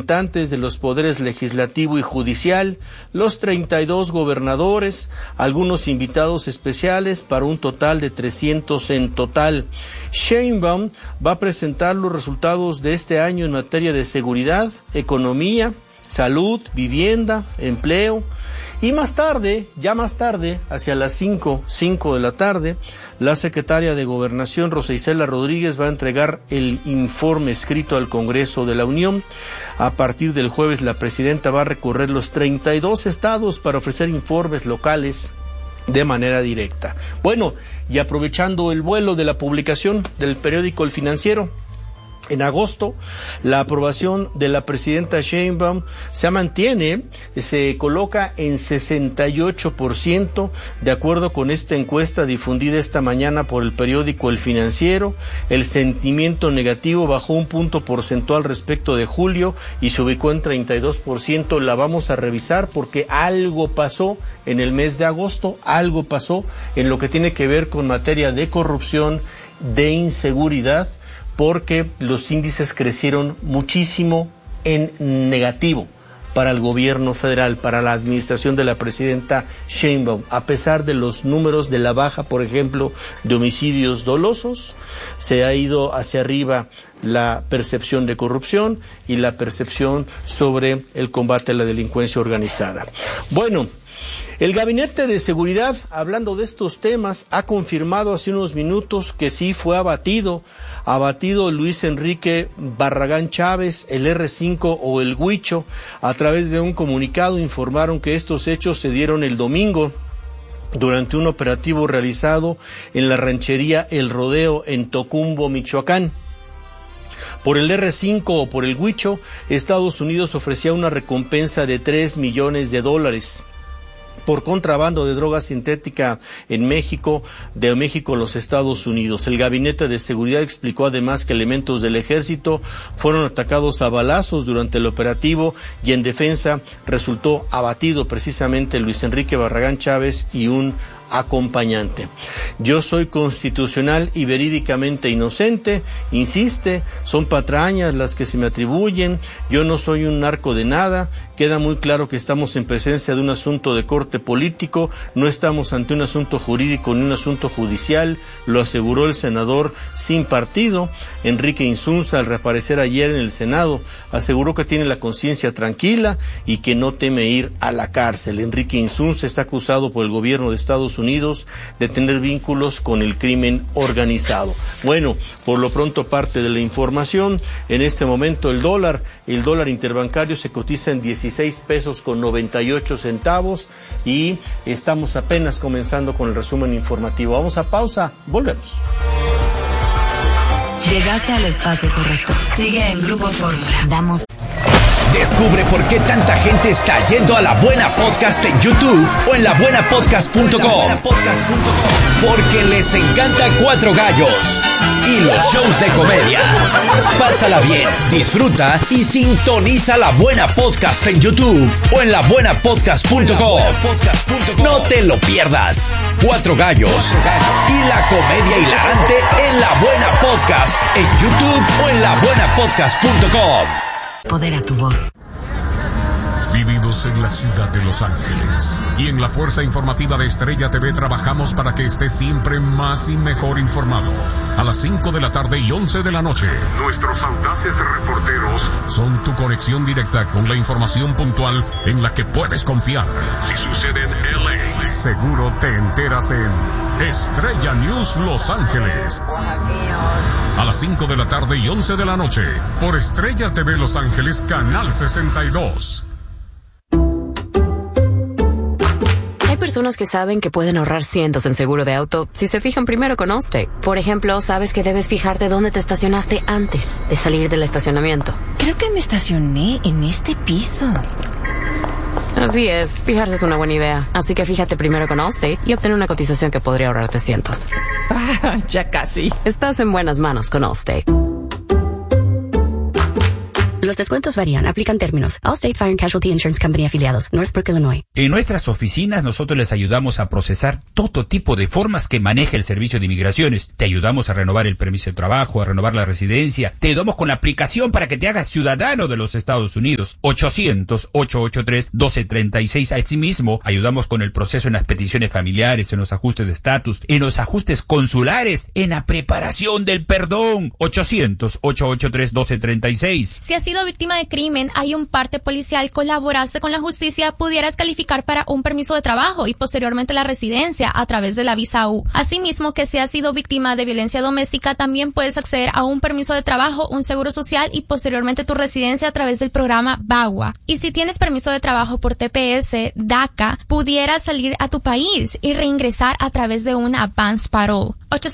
representantes de los poderes legislativo y judicial, los 32 gobernadores, algunos invitados especiales para un total de 300 en total. Sheinbaum va a presentar los resultados de este año en materia de seguridad, economía, salud, vivienda, empleo. Y más tarde, hacia las 5 de la tarde, la secretaria de Gobernación, Rosa Isela Rodríguez, va a entregar el informe escrito al Congreso de la Unión. A partir del jueves, la presidenta va a recorrer los 32 estados para ofrecer informes locales de manera directa. Bueno, y aprovechando el vuelo de la publicación del periódico El Financiero, en agosto, la aprobación de la presidenta Sheinbaum se mantiene, se coloca en 68%, de acuerdo con esta encuesta difundida esta mañana por el periódico El Financiero. El sentimiento negativo bajó un punto porcentual respecto de julio y se ubicó en 32%. La vamos a revisar porque algo pasó en el mes de agosto, algo pasó en lo que tiene que ver con materia de corrupción, de inseguridad, porque los índices crecieron muchísimo en negativo para el gobierno federal, para la administración de la presidenta Sheinbaum. A pesar de los números de la baja, por ejemplo, de homicidios dolosos, se ha ido hacia arriba la percepción de corrupción y la percepción sobre el combate a la delincuencia organizada. Bueno, el Gabinete de Seguridad, hablando de estos temas, ha confirmado hace unos minutos que sí fue abatido Luis Enrique Barragán Chávez, el R5 o el Huicho. A través de un comunicado informaron que estos hechos se dieron el domingo durante un operativo realizado en la ranchería El Rodeo en Tocumbo, Michoacán. Por el R5 o por el Huicho, Estados Unidos ofrecía una recompensa de $3 millones por contrabando de droga sintética de México a los Estados Unidos. El Gabinete de Seguridad explicó además que elementos del Ejército fueron atacados a balazos durante el operativo y en defensa resultó abatido precisamente Luis Enrique Barragán Chávez y un acompañante. Yo soy constitucional y verídicamente inocente, insiste, son patrañas las que se me atribuyen, yo no soy un narco de nada, queda muy claro que estamos en presencia de un asunto de corte político, no estamos ante un asunto jurídico ni un asunto judicial, lo aseguró el senador sin partido. Enrique Insunza, al reaparecer ayer en el Senado, aseguró que tiene la conciencia tranquila y que no teme ir a la cárcel. Enrique Insunza está acusado por el gobierno de Estados Unidos de tener vínculos con el crimen organizado. Bueno, por lo pronto parte de la información. En este momento el dólar interbancario se cotiza en 16 pesos con 98 centavos y estamos apenas comenzando con el resumen informativo. Vamos a pausa, volvemos. Llegaste al espacio correcto. Sigue en Grupo Fórmula. Descubre por qué tanta gente está yendo a La Buena Podcast en YouTube o en labuenapodcast.com. Porque les encanta Cuatro Gallos y los shows de comedia. Pásala bien, disfruta y sintoniza La Buena Podcast en YouTube o en labuenapodcast.com. No te lo pierdas. Cuatro Gallos y la comedia hilarante en La Buena Podcast en YouTube o en labuenapodcast.com. Podera tu voz. Vivimos en la ciudad de Los Ángeles y en la fuerza informativa de Estrella TV trabajamos para que estés siempre más y mejor informado. A las 5 de la tarde y 11 de la noche, nuestros audaces reporteros son tu conexión directa con la información puntual en la que puedes confiar. Si sucede en LA, seguro te enteras en Estrella News Los Ángeles. A las 5 de la tarde y 11 de la noche, por Estrella TV Los Ángeles, Canal 62. Hay personas que saben que pueden ahorrar cientos en seguro de auto si se fijan primero con Allstate. Por ejemplo, sabes que debes fijarte dónde te estacionaste antes de salir del estacionamiento. Creo que me estacioné en este piso. Así es, fijarse es una buena idea. Así que fíjate primero con Allstate y obtén una cotización que podría ahorrarte cientos. Ya casi. Estás en buenas manos con Allstate. Los descuentos varían, aplican términos. Allstate Fire and Casualty Insurance Company afiliados, Northbrook, Illinois. En nuestras oficinas nosotros les ayudamos a procesar todo tipo de formas que maneja el Servicio de Inmigraciones. Te ayudamos a renovar el permiso de trabajo, a renovar la residencia. Te ayudamos con la aplicación para que te hagas ciudadano de los Estados Unidos. 800-883-1236. Asimismo, ayudamos con el proceso en las peticiones familiares, en los ajustes de estatus, en los ajustes consulares, en la preparación del perdón. 800-883-1236. Si has sido víctima de crimen, hay un parte policial, colaboraste con la justicia, pudieras calificar para un permiso de trabajo y posteriormente la residencia a través de la visa U. Asimismo, que si has sido víctima de violencia doméstica, también puedes acceder a un permiso de trabajo, un seguro social y posteriormente tu residencia a través del programa VAWA. Y si tienes permiso de trabajo por TPS, DACA, pudieras salir a tu país y reingresar a través de una advance parole.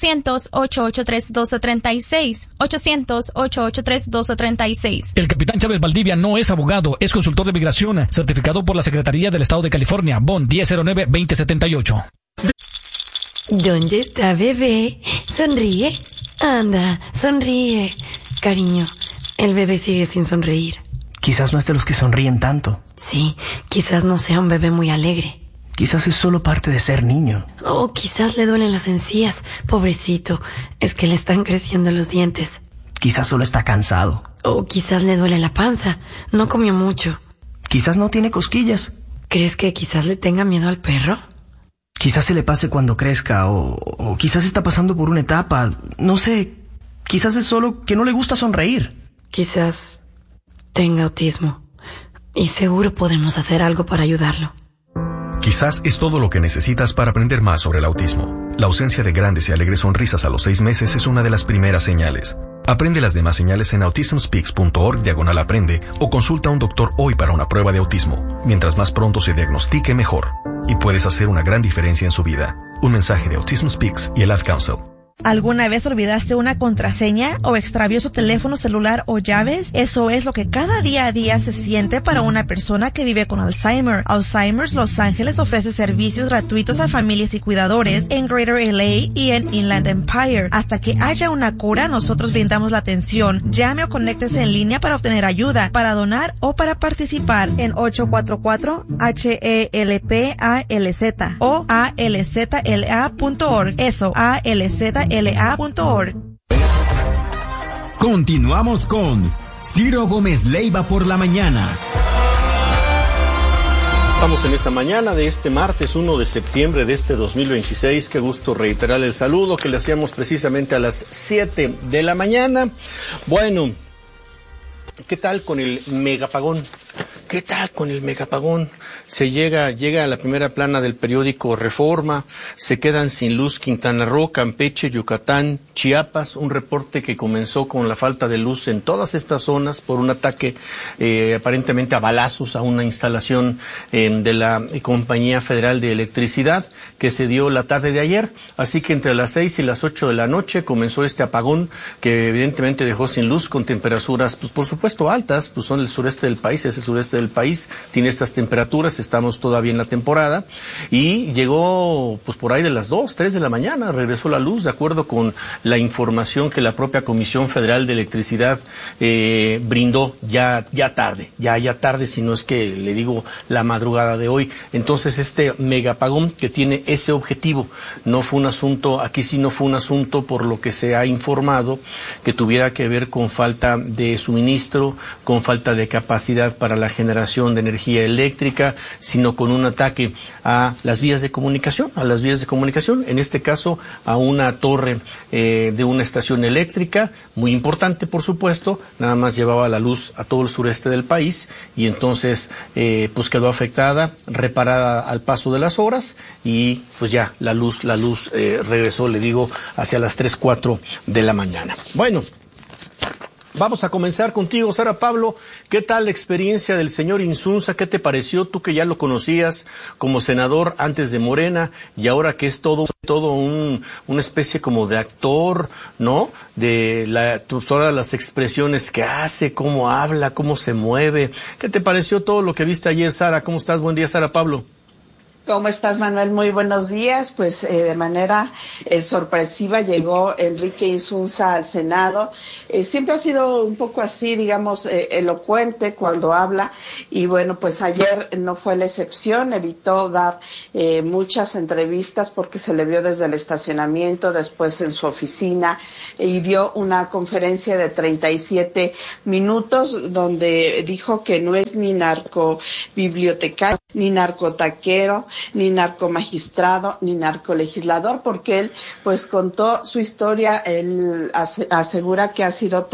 800-883-1236. 800-883-1236. El capitán Chávez Valdivia no es abogado, es consultor de migración, certificado por la Secretaría del Estado de California, BON 1009-2078. ¿Dónde está bebé? Sonríe. Anda, sonríe. Cariño, el bebé sigue sin sonreír. Quizás no es de los que sonríen tanto. Sí, quizás no sea un bebé muy alegre. Quizás es solo parte de ser niño. O quizás le duelen las encías. Pobrecito, es que le están creciendo los dientes. Quizás solo está cansado. O quizás le duele la panza. No comió mucho. Quizás no tiene cosquillas. ¿Crees que quizás le tenga miedo al perro? Quizás se le pase cuando crezca, o quizás está pasando por una etapa. No sé, quizás es solo que no le gusta sonreír. Quizás tenga autismo. Y seguro podemos hacer algo para ayudarlo. Quizás es todo lo que necesitas para aprender más sobre el autismo. La ausencia de grandes y alegres sonrisas a los 6 meses es una de las primeras señales. Aprende las demás señales en autismspeaks.org/aprende o consulta a un doctor hoy para una prueba de autismo. Mientras más pronto se diagnostique, mejor. Y puedes hacer una gran diferencia en su vida. Un mensaje de Autism Speaks y el Ad Council. ¿Alguna vez olvidaste una contraseña o extravió su teléfono celular o llaves? Eso es lo que cada día a día se siente para una persona que vive con Alzheimer. Alzheimer's Los Ángeles ofrece servicios gratuitos a familias y cuidadores en Greater LA y en Inland Empire. Hasta que haya una cura, nosotros brindamos la atención. Llame o conéctese en línea para obtener ayuda, para donar o para participar en 844-HELPALZ o alzla.org. Eso, alzla.org. Continuamos con Ciro Gómez Leiva por la mañana. Estamos en esta mañana de este martes 1 de septiembre de este 2026. Qué gusto reiterar el saludo que le hacíamos precisamente a las 7 de la mañana. Bueno, ¿qué tal con el megapagón? ¿Qué tal con el megapagón? Se llega a la primera plana del periódico Reforma, se quedan sin luz Quintana Roo, Campeche, Yucatán, Chiapas, un reporte que comenzó con la falta de luz en todas estas zonas por un ataque aparentemente a balazos a una instalación de la Compañía Federal de Electricidad que se dio la tarde de ayer, así que entre las 6 y las 8 de la noche comenzó este apagón que evidentemente dejó sin luz con temperaturas, pues por supuesto altas, pues son el sureste del país, es el sureste del país, tiene estas temperaturas, estamos todavía en la temporada y llegó pues por ahí de las 2, 3 de la mañana, regresó la luz de acuerdo con la información que la propia Comisión Federal de Electricidad brindó ya tarde, si no es que le digo la madrugada de hoy. Entonces este megapagón que tiene ese objetivo, no fue un asunto, aquí sí no fue un asunto por lo que se ha informado que tuviera que ver con falta de suministro, con falta de capacidad para la generación de energía eléctrica, sino con un ataque a las vías de comunicación, en este caso a una torre de una estación eléctrica, muy importante por supuesto, nada más llevaba la luz a todo el sureste del país y entonces pues quedó afectada, reparada al paso de las horas y pues ya la luz regresó, le digo, hacia las 3, 4 de la mañana. Bueno, vamos a comenzar contigo, Sara Pablo. ¿Qué tal la experiencia del señor Insunza? ¿Qué te pareció? Tú que ya lo conocías como senador antes de Morena y ahora que es todo una especie como de actor, ¿no? De todas las expresiones que hace, cómo habla, cómo se mueve. ¿Qué te pareció todo lo que viste ayer, Sara? ¿Cómo estás? Buen día, Sara Pablo. ¿Cómo estás, Manuel? Muy buenos días. Pues de manera sorpresiva llegó Enrique Insunza al Senado. Siempre ha sido un poco así, digamos, elocuente cuando habla, y bueno, pues ayer no fue la excepción. Evitó dar muchas entrevistas porque se le vio desde el estacionamiento, después en su oficina, y dio una conferencia de 37 minutos donde dijo que no es ni narcobibliotecario, ni narcotaquero, ni narcomagistrado, ni narcolegislador, porque él pues contó su historia. Él asegura que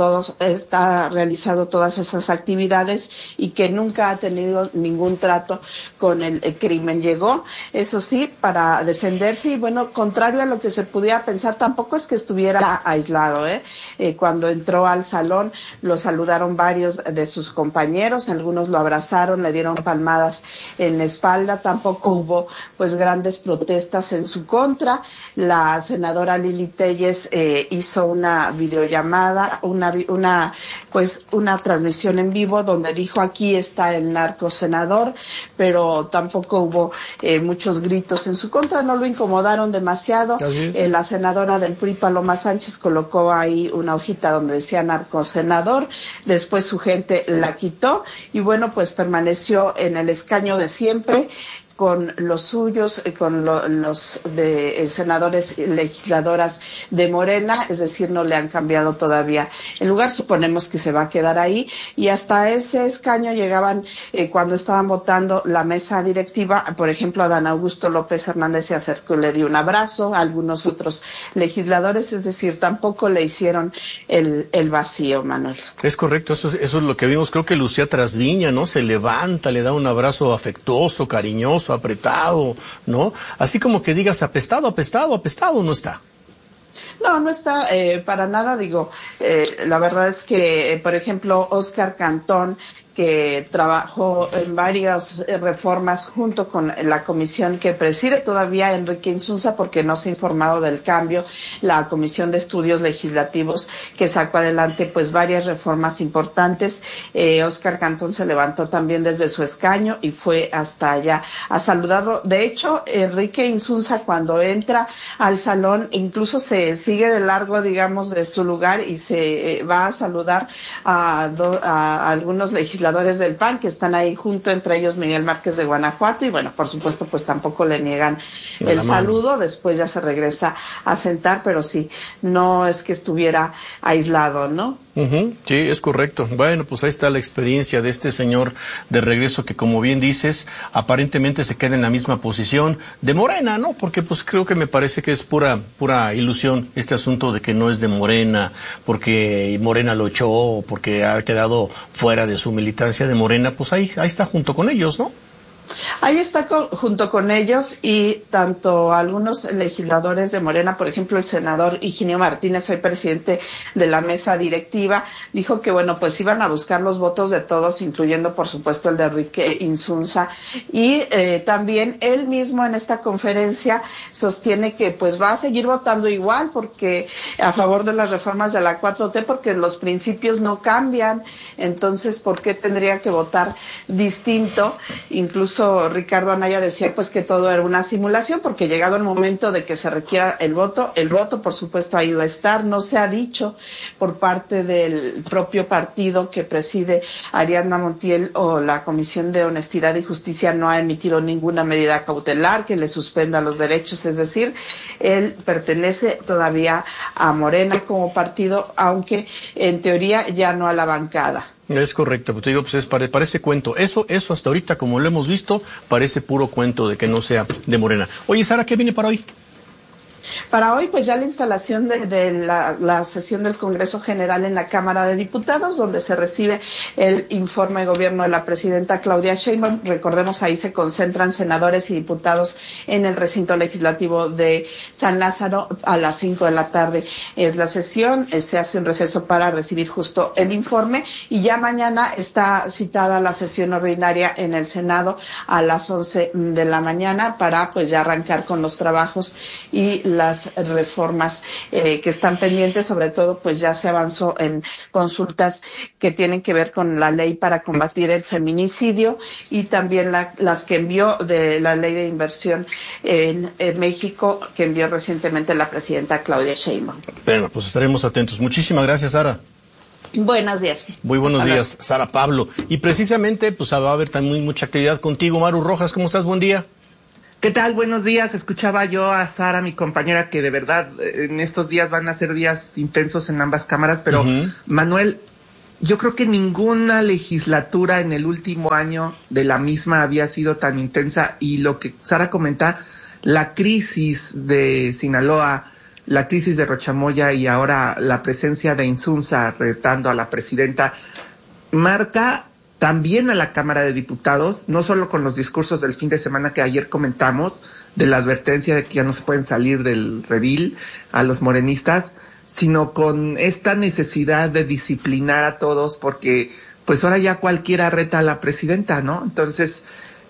ha realizado todas esas actividades y que nunca ha tenido ningún trato con el crimen. Llegó, eso sí, para defenderse, y bueno, contrario a lo que se pudiera pensar, tampoco es que estuviera aislado, cuando entró al salón lo saludaron varios de sus compañeros, algunos lo abrazaron, le dieron palmadas en la espalda. Tampoco hubo pues grandes protestas en su contra. La senadora Lili Telles hizo una videollamada, una transmisión en vivo donde dijo: aquí está el narcosenador, pero tampoco hubo muchos gritos en su contra, no lo incomodaron demasiado. La senadora del PRI, Paloma Sánchez, colocó ahí una hojita donde decía narcosenador, después su gente la quitó y bueno, pues permaneció en el escaño de siempre con los suyos, con los de senadores y legisladoras de Morena, es decir, no le han cambiado todavía el lugar. Suponemos que se va a quedar ahí, y hasta ese escaño llegaban cuando estaban votando la mesa directiva. Por ejemplo, Adán Augusto López Hernández se acercó y le dio un abrazo, a algunos otros legisladores, es decir, tampoco le hicieron el vacío, Manuel. Es correcto, eso es lo que vimos. Creo que Lucía Trasviña, ¿no? Se levanta, le da un abrazo afectuoso, cariñoso, apretado, ¿no? Así como que digas apestado, no está. No está para nada, digo, la verdad es que, por ejemplo, Óscar Cantón, que trabajó en varias reformas junto con la comisión que preside todavía Enrique Insunza, porque no se ha informado del cambio, la Comisión de Estudios Legislativos, que sacó adelante pues varias reformas importantes. Óscar Cantón se levantó también desde su escaño y fue hasta allá a saludarlo. De hecho, Enrique Insunza, cuando entra al salón, incluso se sigue de largo, digamos, de su lugar y se va a saludar a algunos legisladores del PAN que están ahí junto, entre ellos Miguel Márquez de Guanajuato, y bueno, por supuesto, pues tampoco le niegan el saludo. Después ya se regresa a sentar, pero sí, no es que estuviera aislado, ¿no? Sí, es correcto. Bueno, pues ahí está la experiencia de este señor de regreso, que, como bien dices, aparentemente se queda en la misma posición de Morena, ¿no? Porque pues creo que me parece que es pura ilusión este asunto de que no es de Morena, porque Morena lo echó, o porque ha quedado fuera de su militancia de Morena. Pues ahí está junto con ellos, ¿no? Ahí está junto con ellos, y tanto algunos legisladores de Morena, por ejemplo el senador Higinio Martínez, hoy presidente de la mesa directiva, dijo que bueno, pues iban a buscar los votos de todos, incluyendo por supuesto el de Enrique Insunza, y también él mismo en esta conferencia sostiene que pues va a seguir votando igual, porque a favor de las reformas de la 4T, porque los principios no cambian. Entonces, ¿por qué tendría que votar distinto? Incluso Ricardo Anaya decía pues que todo era una simulación, porque llegado el momento de que se requiera el voto por supuesto ahí va a estar. No se ha dicho por parte del propio partido que preside Ariadna Montiel, o la Comisión de Honestidad y Justicia no ha emitido ninguna medida cautelar que le suspenda los derechos, es decir, él pertenece todavía a Morena como partido, aunque en teoría ya no a la bancada. Es correcto, pues te digo, pues parece cuento. Eso hasta ahorita, como lo hemos visto, parece puro cuento de que no sea de Morena. Oye, Sara, ¿qué viene para hoy? Para hoy, pues ya la instalación de la sesión del Congreso General en la Cámara de Diputados, donde se recibe el informe de gobierno de la presidenta Claudia Sheinbaum. Recordemos, ahí se concentran senadores y diputados en el recinto legislativo de San Lázaro. A las 5 de la tarde es la sesión, se hace un receso para recibir justo el informe, y ya mañana está citada la sesión ordinaria en el Senado a las 11 de la mañana para pues ya arrancar con los trabajos y las reformas que están pendientes, sobre todo pues ya se avanzó en consultas que tienen que ver con la ley para combatir el feminicidio y también las que envió de la ley de inversión en México, que envió recientemente la presidenta Claudia Sheinbaum. Bueno, pues estaremos atentos. Muchísimas gracias, Sara. Buenos días. Muy buenos días, Sara Pablo. Y precisamente, pues va a haber también mucha actividad contigo, Maru Rojas. ¿Cómo estás? Buen día. ¿Qué tal? Buenos días. Escuchaba yo a Sara, mi compañera, que de verdad en estos días van a ser días intensos en ambas cámaras, pero Manuel, yo creo que ninguna legislatura en el último año de la misma había sido tan intensa, y lo que Sara comenta, la crisis de Sinaloa, la crisis de Rochamoya y ahora la presencia de Insunza retando a la presidenta, marca también a la Cámara de Diputados, no solo con los discursos del fin de semana que ayer comentamos, de la advertencia de que ya no se pueden salir del redil a los morenistas, sino con esta necesidad de disciplinar a todos, porque pues ahora ya cualquiera reta a la presidenta, ¿no? Entonces,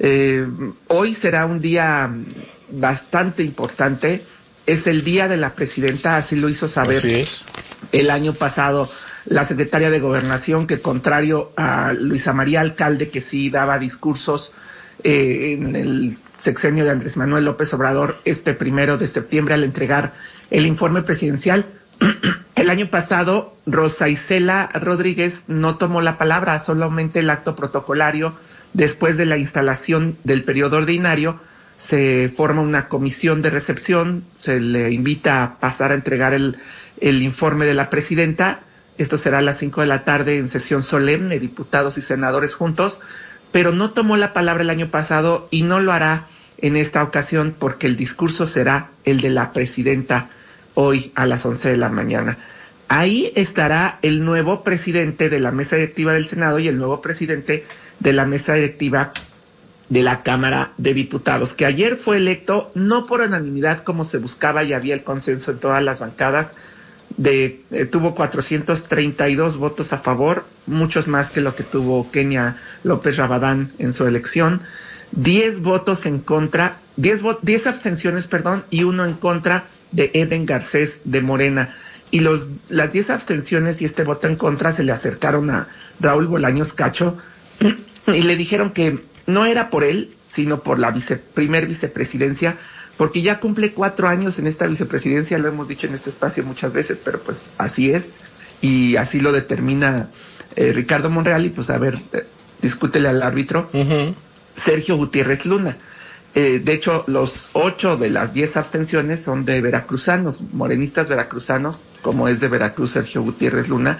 hoy será un día bastante importante. Es el día de la presidenta, así lo hizo saber el año pasado la secretaria de Gobernación, que contrario a Luisa María Alcalde, que sí daba discursos en el sexenio de Andrés Manuel López Obrador, 1 de septiembre, al entregar el informe presidencial, el año pasado Rosa Isela Rodríguez no tomó la palabra, solamente el acto protocolario. Después de la instalación del periodo ordinario, se forma una comisión de recepción, se le invita a pasar a entregar el informe de la presidenta. Esto será a las 5 de la tarde en sesión solemne, diputados y senadores juntos, pero no tomó la palabra el año pasado y no lo hará en esta ocasión, porque el discurso será el de la presidenta hoy a las 11 de la mañana. Ahí estará el nuevo presidente de la mesa directiva del Senado y el nuevo presidente de la mesa directiva de la Cámara de Diputados, que ayer fue electo no por unanimidad como se buscaba y había el consenso en todas las bancadas. Tuvo 432 votos a favor, muchos más que lo que tuvo Kenia López Rabadán en su elección, 10 votos en contra, 10 abstenciones, y 1 en contra de Eden Garcés de Morena. Y las 10 abstenciones y este voto en contra se le acercaron a Raúl Bolaños Cacho y le dijeron que no era por él, sino por la primer vicepresidencia, porque ya cumple 4 años en esta vicepresidencia, lo hemos dicho en este espacio muchas veces, pero pues así es, y así lo determina Ricardo Monreal, y pues a ver, discútele al árbitro, Sergio Gutiérrez Luna. De hecho, los 8 de las 10 abstenciones son de veracruzanos, morenistas veracruzanos, como es de Veracruz Sergio Gutiérrez Luna,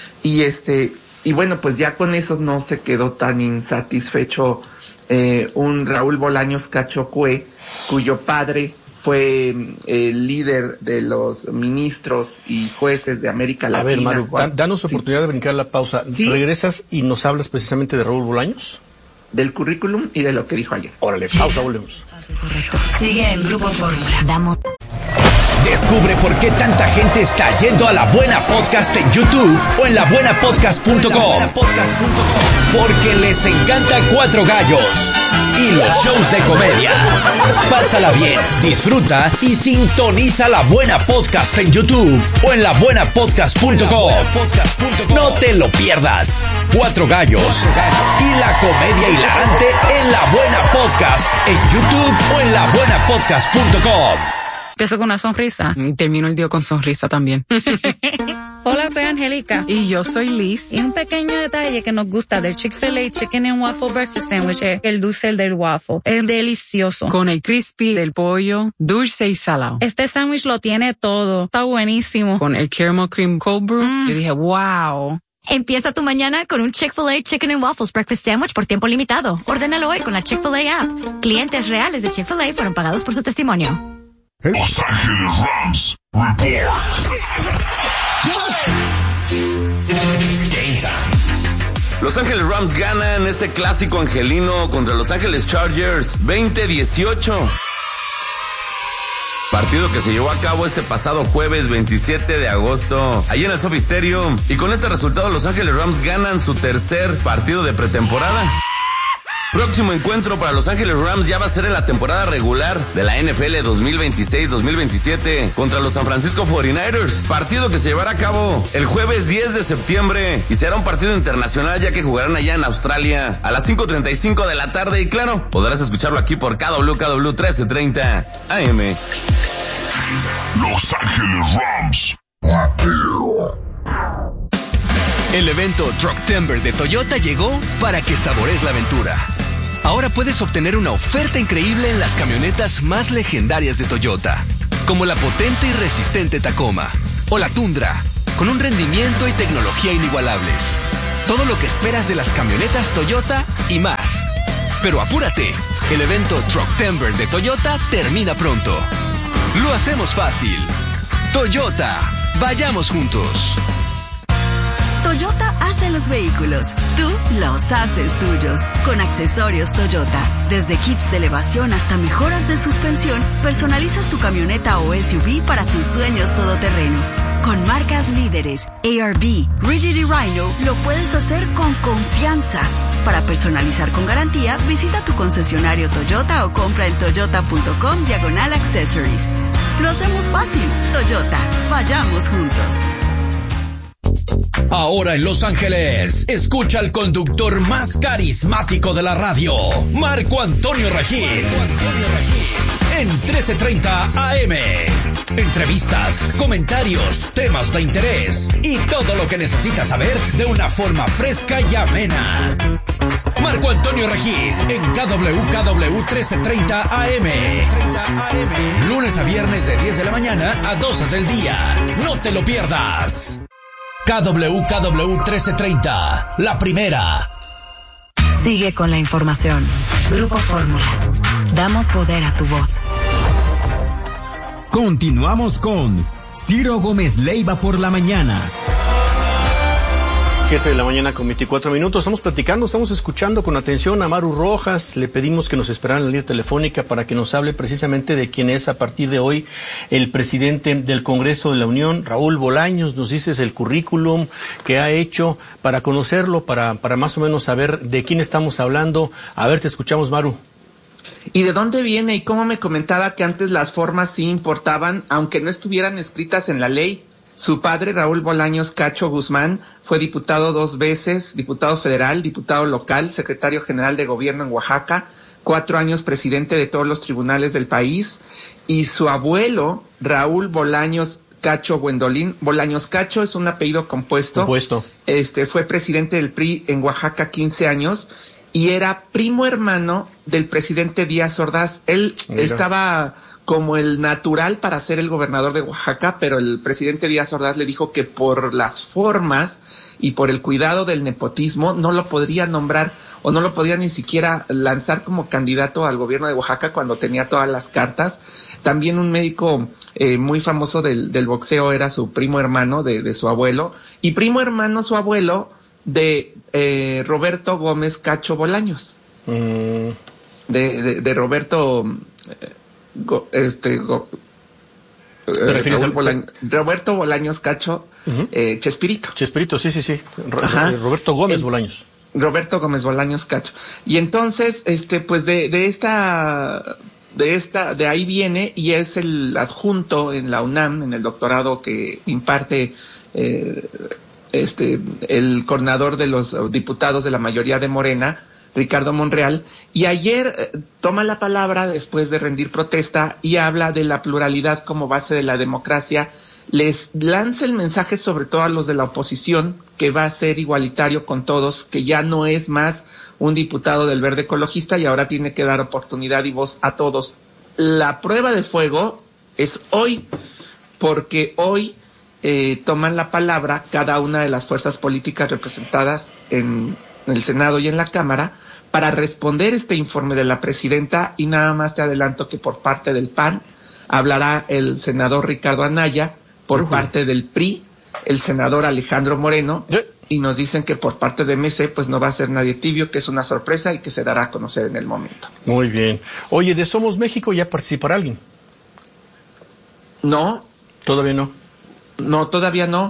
y bueno, pues ya con eso no se quedó tan insatisfecho un Raúl Bolaños Cacho Cue, cuyo padre fue el líder de los ministros y jueces de América Latina. A ver, Maru, danos oportunidad de brincar la pausa. ¿Sí? ¿Regresas y nos hablas precisamente de Raúl Bolaños? Del currículum y de lo que dijo ayer. Órale, pausa, volvemos. Sigue en Grupo Fórmula. Damos. Descubre por qué tanta gente está yendo a La Buena Podcast en YouTube o en labuenapodcast.com. Porque les encanta Cuatro Gallos y los shows de comedia. Pásala bien, disfruta y sintoniza La Buena Podcast en YouTube o en labuenapodcast.com. No te lo pierdas. Cuatro Gallos y la comedia hilarante en La Buena Podcast en YouTube o en labuenapodcast.com. Empiezo con una sonrisa y termino el día con sonrisa también. Hola, soy Angélica. Y yo soy Liz. Y un pequeño detalle que nos gusta del Chick-fil-A Chicken and Waffle Breakfast Sandwich es el dulce del waffle. Es delicioso. Con el crispy del pollo, dulce y salado. Este sándwich lo tiene todo. Está buenísimo. Con el caramel cream cold brew. Yo dije, wow. Empieza tu mañana con un Chick-fil-A Chicken and Waffles Breakfast Sandwich por tiempo limitado. Ordénalo hoy con la Chick-fil-A app. Clientes reales de Chick-fil-A fueron pagados por su testimonio. Los Ángeles Rams Report. Los Ángeles Rams ganan este clásico angelino contra Los Ángeles Chargers 20-18. Partido que se llevó a cabo este pasado jueves 27 de agosto, allí en el SoFi Stadium. Y con este resultado, Los Ángeles Rams ganan su tercer partido de pretemporada. Próximo encuentro para Los Ángeles Rams ya va a ser en la temporada regular de la NFL 2026-2027 contra los San Francisco 49ers. Partido que se llevará a cabo el jueves 10 de septiembre y será un partido internacional ya que jugarán allá en Australia a las 5:35 de la tarde y claro, podrás escucharlo aquí por KW 1330 AM. Los Ángeles Rams. El evento Trucktember de Toyota llegó para que sabores la aventura. Ahora puedes obtener una oferta increíble en las camionetas más legendarias de Toyota, como la potente y resistente Tacoma o la Tundra, con un rendimiento y tecnología inigualables. Todo lo que esperas de las camionetas Toyota y más. Pero apúrate, el evento Trucktember de Toyota termina pronto. Lo hacemos fácil. Toyota, vayamos juntos. Toyota hace los vehículos, tú los haces tuyos, con accesorios Toyota. Desde kits de elevación hasta mejoras de suspensión, personalizas tu camioneta o SUV para tus sueños todoterreno. Con marcas líderes, ARB, Rigid y Rhino, lo puedes hacer con confianza. Para personalizar con garantía, visita tu concesionario Toyota o compra en toyota.com/accessories. Lo hacemos fácil. Toyota, vayamos juntos. Ahora en Los Ángeles, escucha al conductor más carismático de la radio, Marco Antonio Regil. En 1330 AM. Entrevistas, comentarios, temas de interés y todo lo que necesitas saber de una forma fresca y amena. Marco Antonio Regil en KW 1330 AM. Lunes a viernes de 10 de la mañana a 12 del día. No te lo pierdas. KW 1330, la primera. Sigue con la información. Grupo Fórmula. Damos poder a tu voz. Continuamos con Ciro Gómez Leiva por la mañana. 7 de la mañana con 24 minutos. Estamos platicando, estamos escuchando con atención a Maru Rojas. Le pedimos que nos esperara en la línea telefónica para que nos hable precisamente de quién es a partir de hoy el presidente del Congreso de la Unión, Raúl Bolaños. Nos dices el currículum que ha hecho para conocerlo, para más o menos saber de quién estamos hablando. A ver, te escuchamos, Maru. ¿Y de dónde viene? Y cómo me comentaba que antes las formas sí importaban, aunque no estuvieran escritas en la ley. Su padre, Raúl Bolaños Cacho Guzmán, fue diputado 2 veces, diputado federal, diputado local, secretario general de gobierno en Oaxaca, 4 años presidente de todos los tribunales del país. Y su abuelo, Raúl Bolaños Cacho Gwendolyn, Bolaños Cacho es un apellido compuesto. Fue presidente del PRI en Oaxaca 15 años y era primo hermano del presidente Díaz Ordaz. Él estaba como el natural para ser el gobernador de Oaxaca, pero el presidente Díaz Ordaz le dijo que por las formas y por el cuidado del nepotismo no lo podría nombrar o no lo podría ni siquiera lanzar como candidato al gobierno de Oaxaca cuando tenía todas las cartas. También un médico muy famoso del boxeo era su primo hermano de su abuelo, y primo hermano su abuelo de Roberto Gómez Cacho Bolaños. De Roberto... Roberto Bolaños Cacho, Chespirito. Chespirito, sí. Roberto Gómez Bolaños. Roberto Gómez Bolaños Cacho. Y entonces, pues de ahí viene, y es el adjunto en la UNAM, en el doctorado que imparte el coordinador de los diputados de la mayoría de Morena, Ricardo Monreal, y ayer toma la palabra después de rendir protesta y habla de la pluralidad como base de la democracia. Les lanza el mensaje sobre todo a los de la oposición que va a ser igualitario con todos, que ya no es más un diputado del Verde Ecologista y ahora tiene que dar oportunidad y voz a todos. La prueba de fuego es hoy, porque hoy toman la palabra cada una de las fuerzas políticas representadas en el Senado y en la Cámara para responder este informe de la presidenta, y nada más te adelanto que por parte del PAN hablará el senador Ricardo Anaya, por parte del PRI el senador Alejandro Moreno, y nos dicen que por parte de MC pues no va a ser nadie tibio, que es una sorpresa y que se dará a conocer en el momento. Muy bien. Oye, de Somos México ya participará alguien. No. ¿Todavía no? No, todavía no,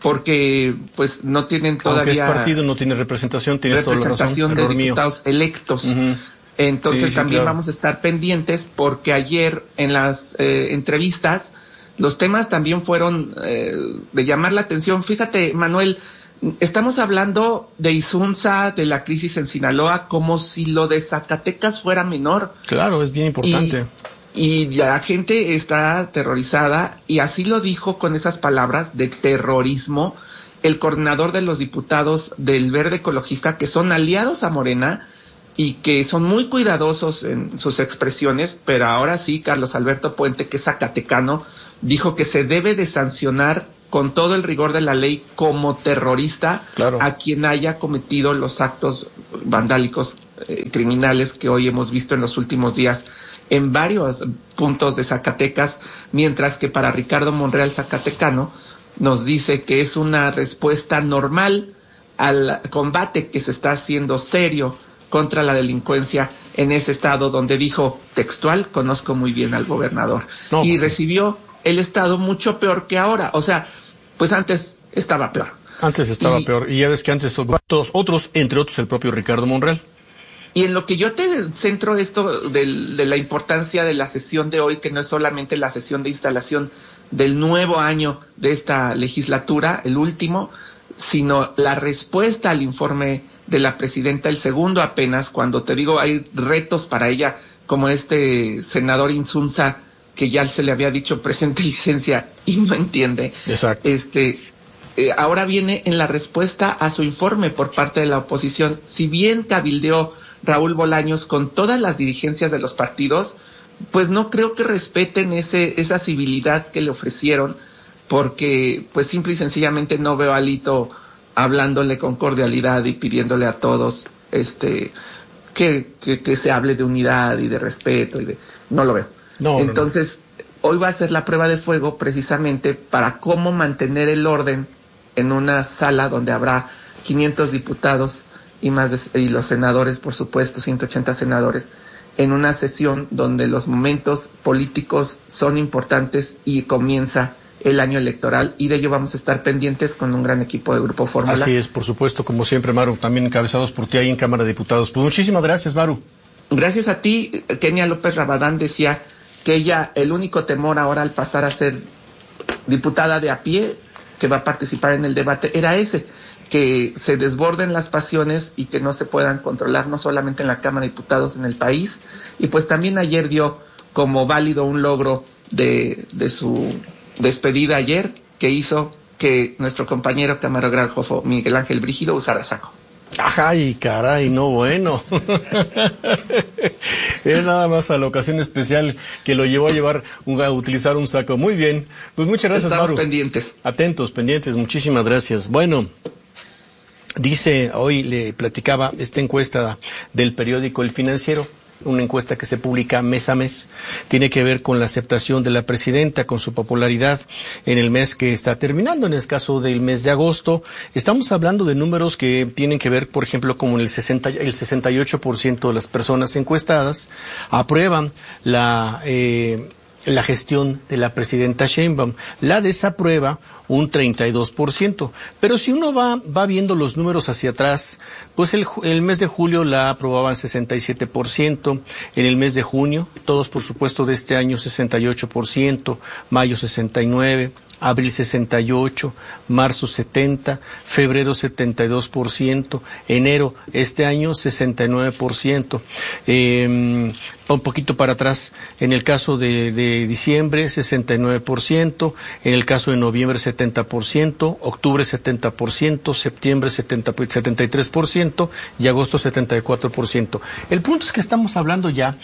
porque pues no tienen todavía... Aunque es partido, no tiene representación, tienes toda la razón. Representación de diputados electos. Entonces también claro, vamos a estar pendientes, porque ayer en las entrevistas los temas también fueron de llamar la atención. Fíjate, Manuel, estamos hablando de Insunza, de la crisis en Sinaloa, como si lo de Zacatecas fuera menor. Claro, es bien importante. Y la gente está aterrorizada, y así lo dijo con esas palabras de terrorismo el coordinador de los diputados del Verde Ecologista, que son aliados a Morena y que son muy cuidadosos en sus expresiones, pero ahora sí, Carlos Alberto Puente, que es zacatecano, dijo que se debe de sancionar con todo el rigor de la ley como terrorista a quien haya cometido los actos vandálicos criminales que hoy hemos visto en los últimos días en varios puntos de Zacatecas, mientras que para Ricardo Monreal, zacatecano, nos dice que es una respuesta normal al combate que se está haciendo serio contra la delincuencia en ese estado, donde dijo textual: conozco muy bien al gobernador. Y recibió el estado mucho peor que ahora. O sea, pues antes estaba peor. Antes estaba peor. Y ya ves que antes todos otros, entre otros el propio Ricardo Monreal. Y en lo que yo te centro esto de la importancia de la sesión de hoy, que no es solamente la sesión de instalación del nuevo año de esta legislatura, el último, sino la respuesta al informe de la presidenta, el segundo apenas, cuando te digo hay retos para ella, como este senador Insunza, que ya se le había dicho presente licencia y no entiende. Exacto. Ahora viene en la respuesta a su informe por parte de la oposición. Si bien cabildeó Raúl Bolaños con todas las dirigencias de los partidos, pues no creo que respeten esa civilidad que le ofrecieron, porque pues simple y sencillamente no veo a Alito hablándole con cordialidad y pidiéndole a todos que se hable de unidad y de respeto no lo veo. Entonces, hoy va a ser la prueba de fuego precisamente para cómo mantener el orden en una sala donde habrá 500 diputados y y los senadores, por supuesto, 180 senadores, en una sesión donde los momentos políticos son importantes y comienza el año electoral, y de ello vamos a estar pendientes con un gran equipo de Grupo Fórmula. Así es, por supuesto, como siempre, Maru, también encabezados por ti ahí en Cámara de Diputados. Pues muchísimas gracias, Maru. Gracias a ti. Kenia López Rabadán decía que ella, el único temor ahora al pasar a ser diputada de a pie, que va a participar en el debate, era ese, que se desborden las pasiones y que no se puedan controlar, no solamente en la Cámara de Diputados, en el país. Y pues también ayer dio como válido un logro de su despedida ayer, que hizo que nuestro compañero camarógrafo Miguel Ángel Brígido usara saco. Ay, caray, no, bueno. Era nada más a la ocasión especial que lo llevó a utilizar un saco. Muy bien, pues muchas gracias, Estamos Maru. pendientes. Atentos, pendientes, muchísimas gracias. Bueno, dice, hoy le platicaba esta encuesta del periódico El Financiero, una encuesta que se publica mes a mes, tiene que ver con la aceptación de la presidenta, con su popularidad en el mes que está terminando. En el caso del mes de agosto, estamos hablando de números que tienen que ver, por ejemplo, como el 68% de las personas encuestadas aprueban la gestión de la presidenta Sheinbaum. La desaprueba un 32%. Pero si uno va viendo los números hacia atrás, pues el mes de julio la aprobaban 67%, en el mes de junio, todos por supuesto de este año 68%, mayo 69%, abril 68%, marzo 70%, febrero 72%, enero este año 69%. Un poquito para atrás, en el caso de diciembre 69%, en el caso de noviembre 70%, octubre 70%, septiembre 73% y agosto 74%. El punto es que estamos hablando ya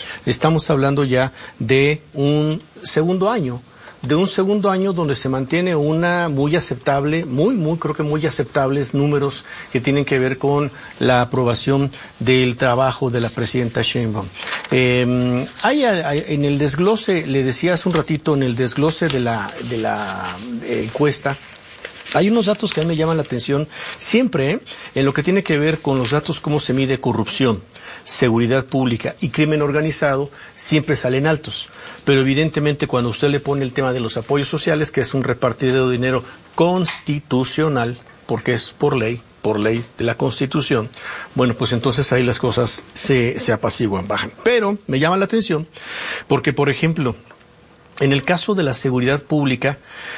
de un segundo año donde se mantiene una muy aceptable, creo que muy aceptables números que tienen que ver con la aprobación del trabajo de la presidenta Sheinbaum. Hay en el desglose, le decía hace un ratito, en el desglose de la encuesta, Hay unos datos que a mí me llaman la atención siempre, en lo que tiene que ver con los datos, cómo se mide corrupción, seguridad pública y crimen organizado, siempre salen altos. Pero evidentemente cuando usted le pone el tema de los apoyos sociales, que es un repartidero de dinero constitucional, porque es por ley de la Constitución, bueno, pues entonces ahí las cosas se apaciguan, bajan. Pero me llama la atención porque, por ejemplo, en el caso de la seguridad pública,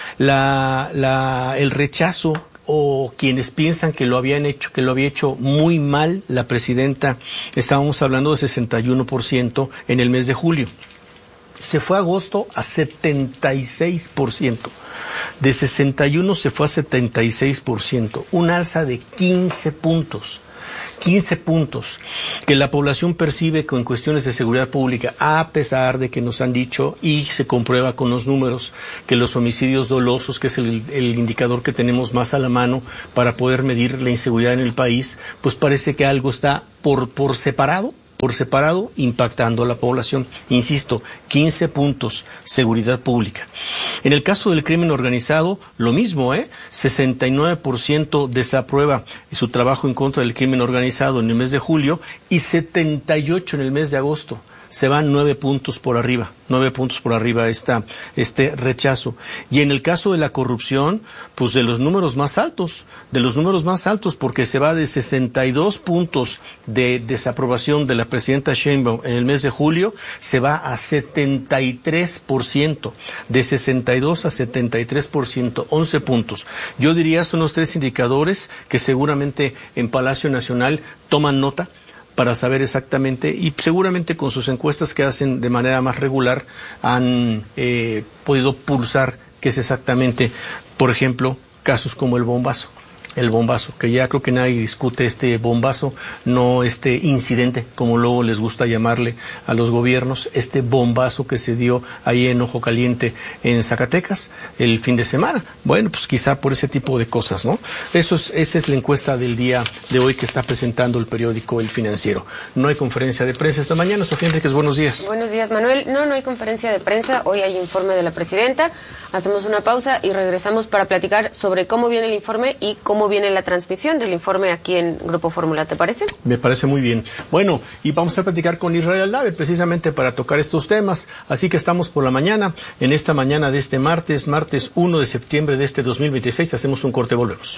el rechazo o quienes piensan que lo había hecho muy mal la presidenta, estábamos hablando de 61% en el mes de julio. Se fue a agosto a 76%. De 61 se fue a 76%. Un alza de 15 puntos. 15 puntos que la población percibe con cuestiones de seguridad pública, a pesar de que nos han dicho, y se comprueba con los números, que los homicidios dolosos, que es el indicador que tenemos más a la mano para poder medir la inseguridad en el país, pues parece que algo está por separado impactando a la población. Insisto, 15 puntos, seguridad pública. En el caso del crimen organizado, lo mismo, 69% desaprueba su trabajo en contra del crimen organizado en el mes de julio y 78% en el mes de agosto. Se van 9 puntos por arriba este rechazo. Y en el caso de la corrupción, pues de los números más altos, porque se va de 62 puntos de desaprobación de la presidenta Sheinbaum en el mes de julio, se va a 73%, de 62 a 73%, 11 puntos. Yo diría son los tres indicadores que seguramente en Palacio Nacional toman nota para saber exactamente, y seguramente con sus encuestas que hacen de manera más regular han podido pulsar qué es exactamente, por ejemplo, casos como el bombazo, que ya creo que nadie discute este bombazo, no este incidente, como luego les gusta llamarle a los gobiernos, este bombazo que se dio ahí en Ojo Caliente, en Zacatecas, el fin de semana. Bueno, pues quizá por ese tipo de cosas, ¿no? Esa es la encuesta del día de hoy que está presentando el periódico El Financiero. No hay conferencia de prensa esta mañana. Sofía Enríquez, buenos días. Buenos días, Manuel. No hay conferencia de prensa. Hoy hay informe de la presidenta. Hacemos una pausa y regresamos para platicar sobre cómo viene el informe y cómo viene la transmisión del informe aquí en Grupo Fórmula, ¿te parece? Me parece muy bien. Bueno, y vamos a platicar con Israel Aldave precisamente para tocar estos temas. Así que estamos por la mañana, en esta mañana de este martes 1 de septiembre de este 2026. Hacemos un corte, volvemos.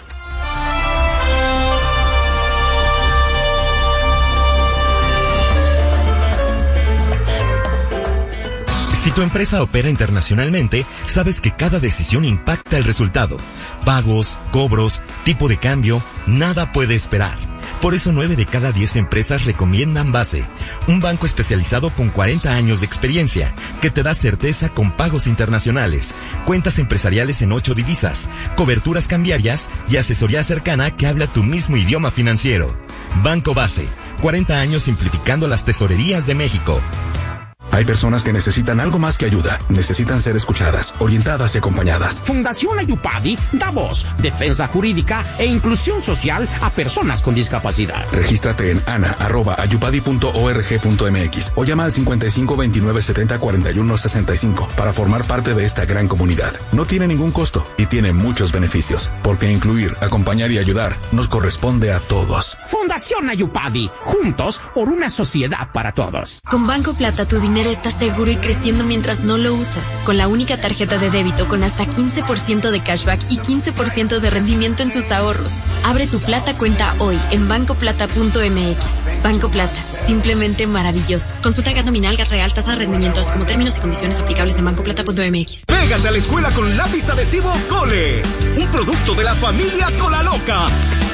Si tu empresa opera internacionalmente, sabes que cada decisión impacta el resultado. Pagos, cobros, tipo de cambio, nada puede esperar. Por eso 9 de cada 10 empresas recomiendan Base, un banco especializado con 40 años de experiencia, que te da certeza con pagos internacionales, cuentas empresariales en 8 divisas, coberturas cambiarias y asesoría cercana que habla tu mismo idioma financiero. Banco Base, 40 años simplificando las tesorerías de México. Hay personas que necesitan algo más que ayuda. Necesitan ser escuchadas, orientadas y acompañadas. Fundación Ayupadi da voz, defensa jurídica e inclusión social a personas con discapacidad. Regístrate en ana@ayupadi.org.mx o llama al 55 29 70 41 65 para formar parte de esta gran comunidad. No tiene ningún costo y tiene muchos beneficios, porque incluir, acompañar y ayudar nos corresponde a todos. Fundación Ayupadi, juntos por una sociedad para todos. Con Banco Plata tu dinero está seguro y creciendo mientras no lo usas. Con la única tarjeta de débito con hasta 15% de cashback y 15% de rendimiento en tus ahorros. Abre tu Plata cuenta hoy en bancoplata.mx. Banco Plata, simplemente maravilloso. Consulta GAT nominal, GAT real, tasa de rendimientos como términos y condiciones aplicables en bancoplata.mx. Pégate a la escuela con lápiz adhesivo Cole, un producto de la familia Cola Loca.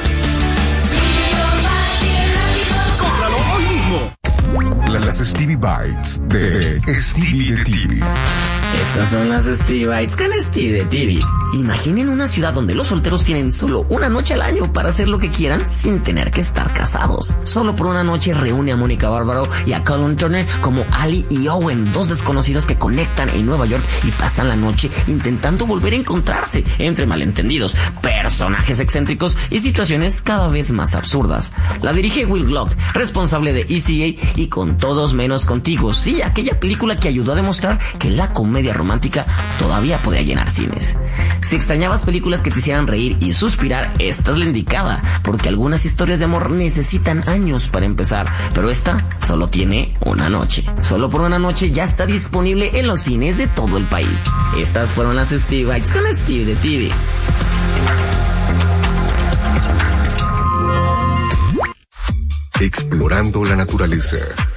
Cómpralo hoy mismo. Las Stevie Bites de Stevie de TV. Estas son las Stevie Bites con Stevie de TV. Imaginen una ciudad donde los solteros tienen solo una noche al año para hacer lo que quieran sin tener que estar casados. Solo por una noche reúne a Mónica Bárbaro y a Colin Turner como Ali y Owen, dos desconocidos que conectan en Nueva York y pasan la noche intentando volver a encontrarse entre malentendidos, personajes excéntricos y situaciones cada vez más absurdas. La dirige Will Glock, responsable de ECA y Con Todos Menos Contigo. Sí, aquella película que ayudó a demostrar que la comedia comedia romántica todavía podía llenar cines. Si extrañabas películas que te hicieran reír y suspirar, esta es la indicada, porque algunas historias de amor necesitan años para empezar, pero esta solo tiene una noche. Solo por una noche ya está disponible en los cines de todo el país. Estas fueron las Steve Bites con Steve de TV. Explorando la naturaleza.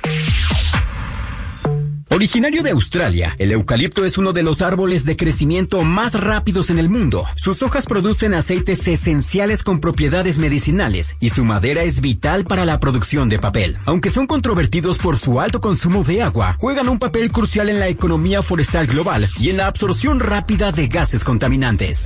Originario de Australia, el eucalipto es uno de los árboles de crecimiento más rápidos en el mundo. Sus hojas producen aceites esenciales con propiedades medicinales y su madera es vital para la producción de papel. Aunque son controvertidos por su alto consumo de agua, juegan un papel crucial en la economía forestal global y en la absorción rápida de gases contaminantes.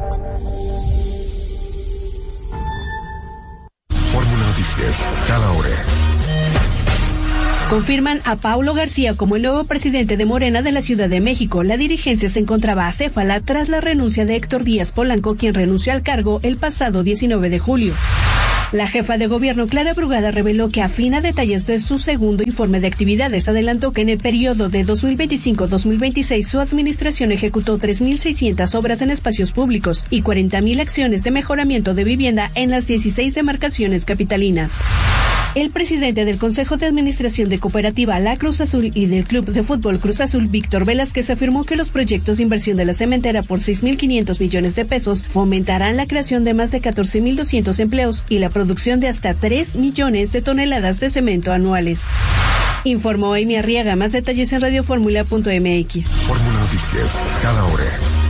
Fórmula Noticias, cada hora. Confirman a Paulo García como el nuevo presidente de Morena de la Ciudad de México. La dirigencia se encontraba acéfala tras la renuncia de Héctor Díaz Polanco, quien renunció al cargo el pasado 19 de julio. La jefa de gobierno, Clara Brugada, reveló que afina detalles de su segundo informe de actividades. Adelantó que en el periodo de 2025-2026 su administración ejecutó 3.600 obras en espacios públicos y 40.000 acciones de mejoramiento de vivienda en las 16 demarcaciones capitalinas. El presidente del Consejo de Administración de Cooperativa La Cruz Azul y del Club de Fútbol Cruz Azul, Víctor Velázquez, afirmó que los proyectos de inversión de la cementera por 6.500 millones de pesos fomentarán la creación de más de 14.200 empleos y la producción de hasta 3 millones de toneladas de cemento anuales. Informó Amy Arriaga. Más detalles en radioformula.mx. Fórmula Noticias, cada hora.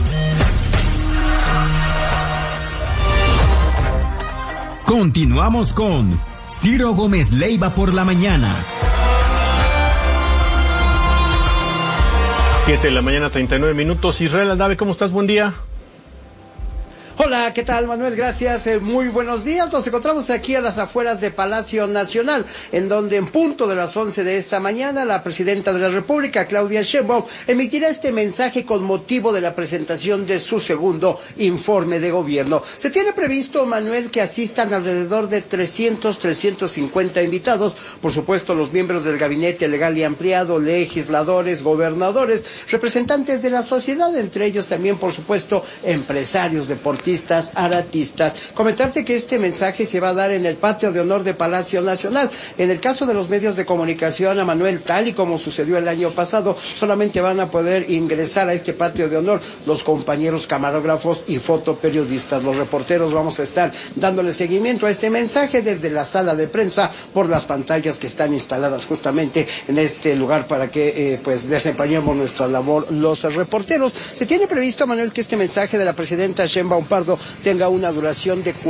Continuamos con Ciro Gómez Leiva por la mañana. 7:39 a.m. Israel Aldave, ¿cómo estás? Buen día. Hola, ¿qué tal, Manuel? Gracias, muy buenos días. Nos encontramos aquí a las afueras de Palacio Nacional, en donde en punto de las 11 de esta mañana, la presidenta de la República, Claudia Sheinbaum, emitirá este mensaje con motivo de la presentación de su segundo informe de gobierno. Se tiene previsto, Manuel, que asistan alrededor de 350 invitados, por supuesto los miembros del gabinete legal y ampliado, legisladores, gobernadores, representantes de la sociedad, entre ellos también, por supuesto, empresarios, deportistas, aratistas. Comentarte que este mensaje se va a dar en el patio de honor de Palacio Nacional. En el caso de los medios de comunicación, a Manuel, tal y como sucedió el año pasado, solamente van a poder ingresar a este patio de honor los compañeros camarógrafos y fotoperiodistas. Los reporteros vamos a estar dándole seguimiento a este mensaje desde la sala de prensa por las pantallas que están instaladas justamente en este lugar para que pues desempeñemos nuestra labor los reporteros. Se tiene previsto, Manuel, que este mensaje de la presidenta Sheinbaum tenga una duración de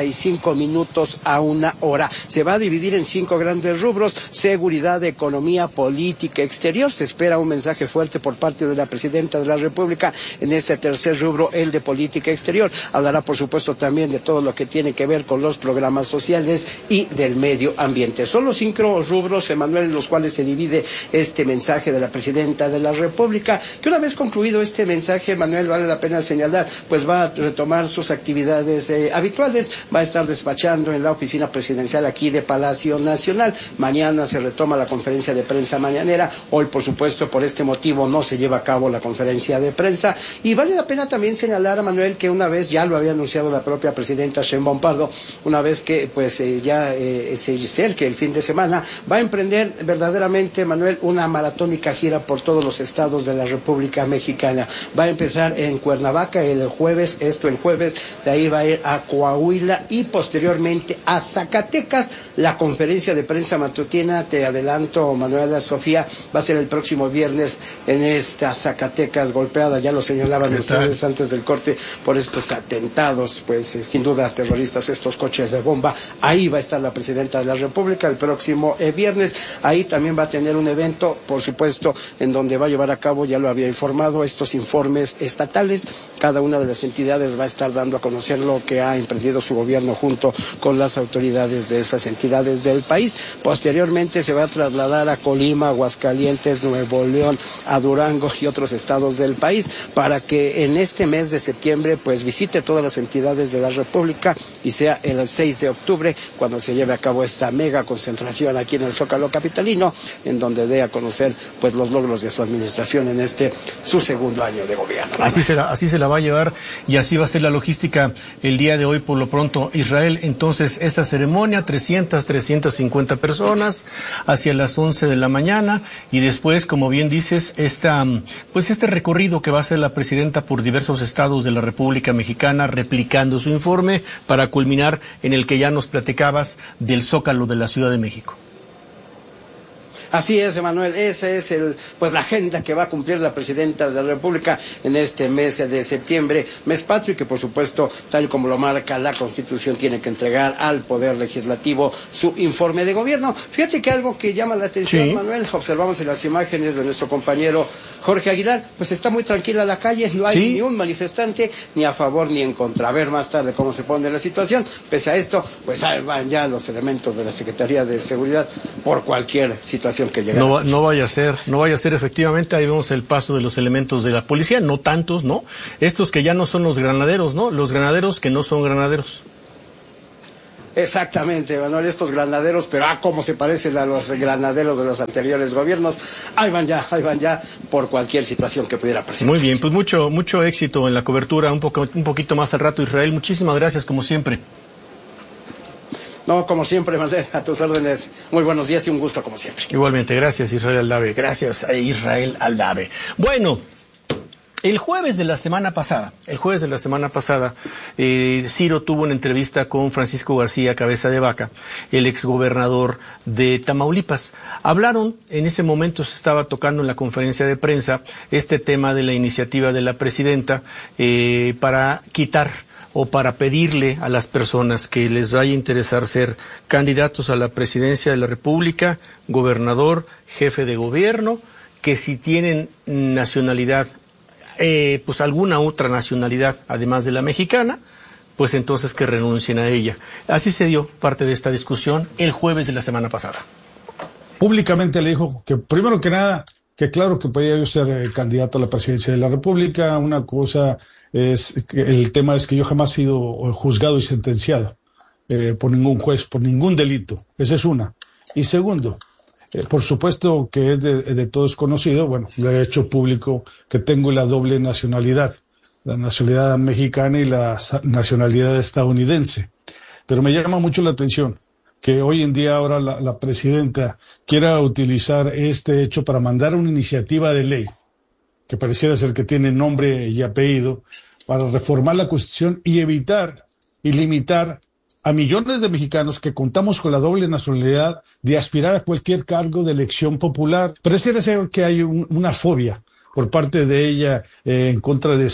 45 minutos a 1 hora. Se va a dividir en 5 grandes rubros: seguridad, economía, política exterior. Se espera un mensaje fuerte por parte de la presidenta de la República en este tercer rubro, el de política exterior. Hablará, por supuesto, también de todo lo que tiene que ver con los programas sociales y del medio ambiente. Son los 5 rubros, Emanuel, en los cuales se divide este mensaje de la presidenta de la República, que una vez concluido este mensaje, Manuel, vale la pena señalar, pues va a retomar sus actividades habituales. Va a estar despachando en la oficina presidencial aquí de Palacio Nacional. Mañana se retoma la conferencia de prensa mañanera. Hoy, por supuesto, por este motivo no se lleva a cabo la conferencia de prensa. Y vale la pena también señalar, a Manuel, que una vez, ya lo había anunciado la propia presidenta Sheinbaum Pardo, una vez que pues ya se acerque el fin de semana, va a emprender verdaderamente, Manuel, una maratónica gira por todos los estados de la República Mexicana. Va a empezar en Cuernavaca el jueves, de ahí va a ir a Coahuila y posteriormente a Zacatecas. La conferencia de prensa matutina, te adelanto, Manuela, Sofía, va a ser el próximo viernes en esta Zacatecas golpeada, ya lo señalaban ustedes antes del corte, por estos atentados, pues sin duda terroristas, estos coches de bomba. Ahí va a estar la presidenta de la República el próximo viernes. Ahí también va a tener un evento, por supuesto, en donde va a llevar a cabo, ya lo había informado, estos informes estatales. Cada una de las entidades va a estar dando a conocer lo que ha emprendido su gobierno junto con las autoridades de esas entidades. entidades del país. Posteriormente se va a trasladar a Colima, Aguascalientes, Nuevo León, a Durango y otros estados del país para que en este mes de septiembre pues visite todas las entidades de la República y sea el 6 de octubre cuando se lleve a cabo esta mega concentración aquí en el Zócalo capitalino, en donde dé a conocer pues los logros de su administración en su segundo año de gobierno. Así se la va a llevar y así va a ser la logística el día de hoy por lo pronto. Israel, entonces esa ceremonia, 350 personas hacia las 11 de la mañana y después, como bien dices, este recorrido que va a hacer la presidenta por diversos estados de la República Mexicana replicando su informe para culminar en el que ya nos platicabas del Zócalo de la Ciudad de México. Así es, Emanuel, esa es la agenda que va a cumplir la presidenta de la República en este mes de septiembre, mes patrio, y que por supuesto, tal como lo marca la Constitución, tiene que entregar al Poder Legislativo su informe de gobierno. Fíjate que algo que llama la atención, sí, Manuel, observamos en las imágenes de nuestro compañero Jorge Aguilar, pues está muy tranquila la calle, no hay ni un manifestante ni a favor ni en contra. A ver más tarde cómo se pone la situación. Pese a esto, pues ahí van ya los elementos de la Secretaría de Seguridad por cualquier situación que llegue. No vaya a ser efectivamente. Ahí vemos el paso de los elementos de la policía, no tantos, ¿no? Estos que ya no son los granaderos, ¿no? Los granaderos que no son granaderos. Exactamente, Manuel, estos granaderos, pero cómo se parecen a los granaderos de los anteriores gobiernos. Ahí van ya por cualquier situación que pudiera presentarse. Muy bien, pues mucho éxito en la cobertura, un poquito más al rato, Israel. Muchísimas gracias, como siempre. No, como siempre, Manuel, a tus órdenes. Muy buenos días y un gusto, como siempre. Igualmente, gracias, Israel Aldave. Gracias a Israel Aldave. Bueno, el jueves de la semana pasada, Ciro tuvo una entrevista con Francisco García Cabeza de Vaca, el exgobernador de Tamaulipas. Hablaron, en ese momento se estaba tocando en la conferencia de prensa este tema de la iniciativa de la presidenta para quitar o para pedirle a las personas que les vaya a interesar ser candidatos a la presidencia de la República, gobernador, jefe de gobierno, que si tienen nacionalidad, pues alguna otra nacionalidad además de la mexicana, pues entonces que renuncien a ella. Así se dio parte de esta discusión el jueves de la semana pasada. Públicamente le dijo que, primero que nada, que claro que podía yo ser candidato a la presidencia de la República. Una cosa es que el tema es que yo jamás he sido juzgado y sentenciado por ningún juez, por ningún delito. Esa es una. Y segundo, por supuesto que es de todos conocido, bueno, lo he hecho público, que tengo la doble nacionalidad, la nacionalidad mexicana y la nacionalidad estadounidense. Pero me llama mucho la atención que hoy en día ahora la presidenta quiera utilizar este hecho para mandar una iniciativa de ley, que pareciera ser que tiene nombre y apellido, para reformar la Constitución y evitar y limitar a millones de mexicanos que contamos con la doble nacionalidad de aspirar a cualquier cargo de elección popular. Pareciera ser que hay una fobia por parte de ella en contra de